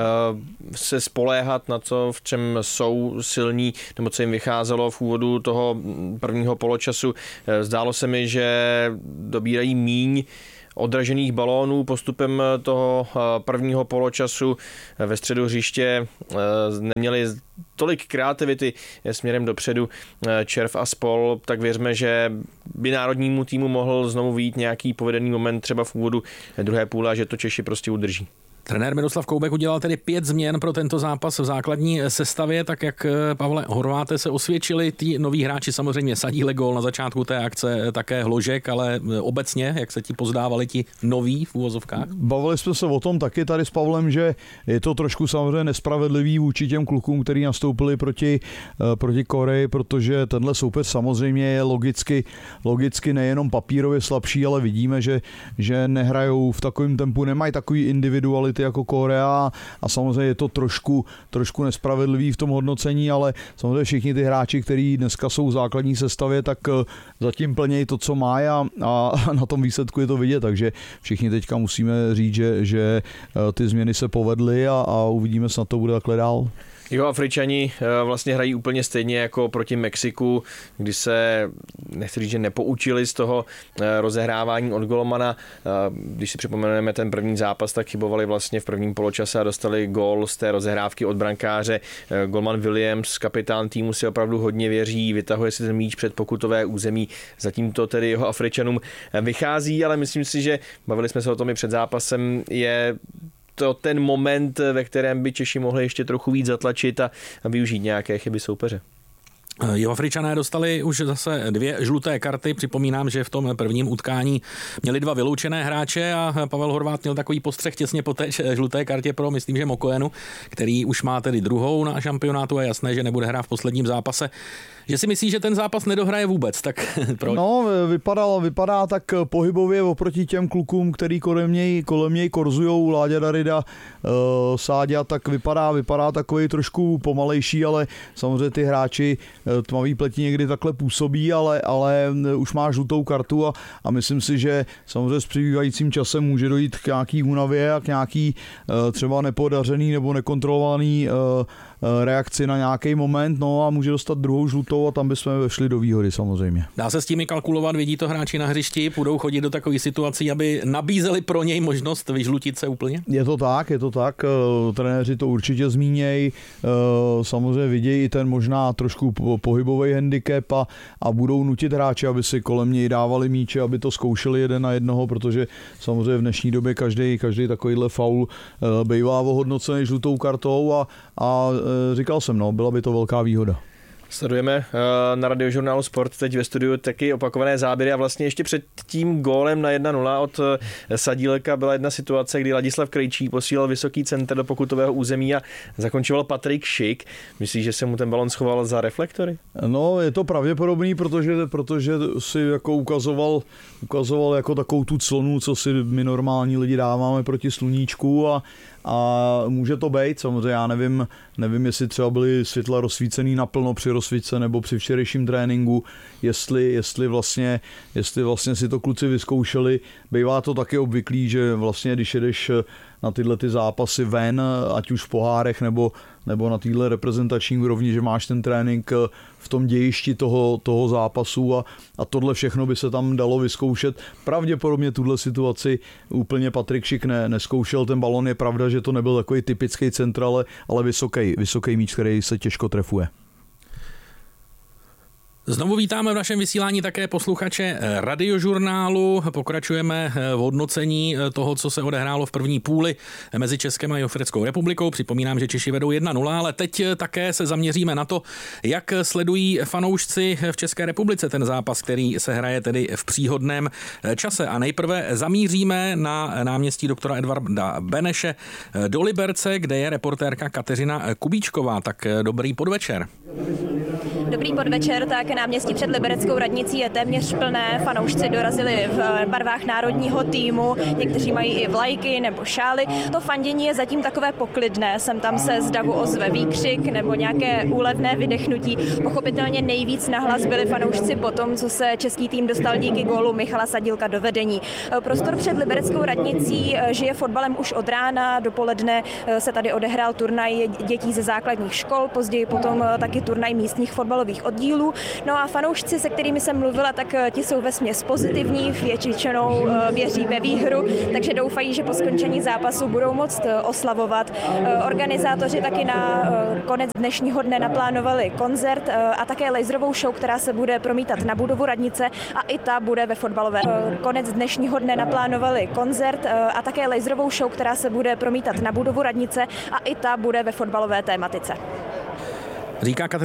S5: se spoléhat na to, v čem jsou silní, nebo co jim vycházelo v úvodu toho prvního poločasu. Zdálo se mi, že dobírají míň odražených balónů postupem toho prvního poločasu. Ve středu hřiště neměli tolik kreativity směrem dopředu Červ a spol, tak věřme, že by národnímu týmu mohl znovu vyjít nějaký povedený moment třeba v úvodu druhé půle a že to Češi prostě udrží. Trenér Miroslav Koubek udělal tedy pět změn pro tento zápas v základní sestavě, tak jak Pavle Horváte se osvědčili, ty noví hráči samozřejmě Sadílek gól na začátku té akce, také Hložek, ale obecně, jak se ti pozdávali ti noví v úvozovkách? Bavili jsme se o tom taky tady s Pavlem, že je to trošku samozřejmě nespravedlivý vůči těm klukům, kteří nastoupili proti, proti Koreji, protože tenhle soupeř samozřejmě je logicky, logicky nejenom papírově slabší, ale vidíme, že, že nehrajou v takovém tempu, nemají takový individuality jako Korea a samozřejmě je to trošku, trošku nespravedlivý v tom hodnocení, ale samozřejmě všichni ty hráči, kteří dneska jsou v základní sestavě, tak zatím plnějí to, co má a, a na tom výsledku je to vidět, takže všichni teďka musíme říct, že, že ty změny se povedly a, a uvidíme, co na to bude takhle dál. Jo, Afričani vlastně hrají úplně stejně jako proti Mexiku, kdy se, nechci říct, že nepoučili z toho rozehrávání od golmana. Když si připomeneme ten první zápas, tak chybovali vlastně v prvním poločase a dostali gól z té rozehrávky od brankáře. Golman Williams, kapitán týmu, si opravdu hodně věří, vytahuje si ten míč před pokutové území. Zatím to tedy jeho Afričanům vychází, ale myslím si, že bavili jsme se o tom i před zápasem, je to ten moment, ve kterém by Češi mohli ještě trochu víc zatlačit a využít nějaké chyby soupeře. Jihoafričané dostali už zase dvě žluté karty. Připomínám, že v tom prvním utkání měli dva vyloučené hráče a Pavel Horvát měl takový postřeh těsně po té žluté kartě pro, myslím, že Mokoenu, který už má tedy druhou na šampionátu a jasné, že nebude hrát v posledním zápase. Že si myslíš, že ten zápas nedohraje vůbec, tak proč? No, vypadá, vypadá tak pohybově oproti těm klukům, který kolem něj, kolem něj korzujou, Láďa Darida, uh, Sáďa, tak vypadá, vypadá takový trošku pomalejší, ale samozřejmě ty hráči tmavý pleti někdy takhle působí, ale, ale už má žlutou kartu a, a myslím si, že samozřejmě s přibývajícím časem může dojít k nějaký únavě a k nějaký uh, třeba nepodařený nebo nekontrolovaný uh, reakci na nějaký moment, no a může dostat druhou žlutou a tam bychom šli do výhody samozřejmě. Dá se s tím kalkulovat, vidí to hráči na hřišti, budou chodit do takových situací, aby nabízeli pro něj možnost vyžlutit se úplně? Je to tak, je to tak, trenéři to určitě zmínějí, samozřejmě vidějí i ten možná trošku pohybový handicap a, a budou nutit hráče, aby si kolem něj dávali míče, aby to zkoušeli jeden na jednoho, protože samozřejmě v dnešní době každý, každý takovýhle faul bývá ohodnocený žlutou kartou a, a říkal jsem, no, byla by to velká výhoda.
S6: Sledujeme na Radiožurnálu Sport teď ve studiu taky opakované záběry a vlastně ještě před tím gólem na jedna nula od Sadíleka byla jedna situace, kdy Ladislav Krejčí posílal vysoký center do pokutového území a zakončoval Patrik Šik. Myslíš, že se mu ten balon schoval za reflektory?
S5: No, je to pravděpodobný, protože, protože si jako ukazoval, ukazoval jako takovou tu clonu, co si my normální lidi dáváme proti sluníčku a A může to být, samozřejmě já nevím, nevím, jestli třeba byly světla rozsvícený naplno při rozsvíce nebo při včerejším tréninku, jestli, jestli, vlastně, jestli vlastně si to kluci vyzkoušeli. Bývá to taky obvyklý, že vlastně když jedeš na tyhle ty zápasy ven, ať už v pohárech nebo, nebo na téhle reprezentační úrovni, že máš ten trénink v tom dějišti toho, toho zápasu a, a tohle všechno by se tam dalo vyzkoušet. Pravděpodobně tuhle situaci úplně Patrik Šik ne, neskoušel, ten balon je pravda, že to nebyl takový typický centr, ale, ale vysoký, vysoký míč, který se těžko trefuje.
S4: Znovu vítáme v našem vysílání také posluchače Radiožurnálu. Pokračujeme v hodnocení toho, co se odehrálo v první půli mezi Českem a Jihoafrickou republikou. Připomínám, že Češi vedou jedna nula, ale teď také se zaměříme na to, jak sledují fanoušci v České republice ten zápas, který se hraje tedy v příhodném čase. A nejprve zamíříme na náměstí doktora Edvarda Beneše do Liberce, kde je reportérka Kateřina Kubíčková. Tak dobrý podvečer.
S7: Dobrý podvečer, tak náměstí před libereckou radnicí je téměř plné. Fanoušci dorazili v barvách národního týmu, někteří mají i vlajky nebo šály. To fandění je zatím takové poklidné, sem tam se z davu ozve výkřik nebo nějaké úlevné vydechnutí. Pochopitelně nejvíc nahlas byli fanoušci po tom, co se český tým dostal díky gólu Michala Sadílka do vedení. Prostor před libereckou radnicí žije fotbalem už od rána, dopoledne se tady odehrál turnaj dětí ze základních škol, později potom taky turnaj místních fotbalových oddílů. No a fanoušci, se kterými jsem mluvila, tak ti jsou vesměs pozitivní, většinou věří ve výhru, takže doufají, že po skončení zápasu budou moct oslavovat. Organizátoři taky na konec dnešního dne naplánovali koncert a také laserovou show, která se bude promítat na budovu radnice a i ta bude ve fotbalové. Konec dnešního dne naplánovali koncert a také laserovou show, která se bude promítat na budovu radnice a i ta bude ve fotbalové tématice.
S4: Říká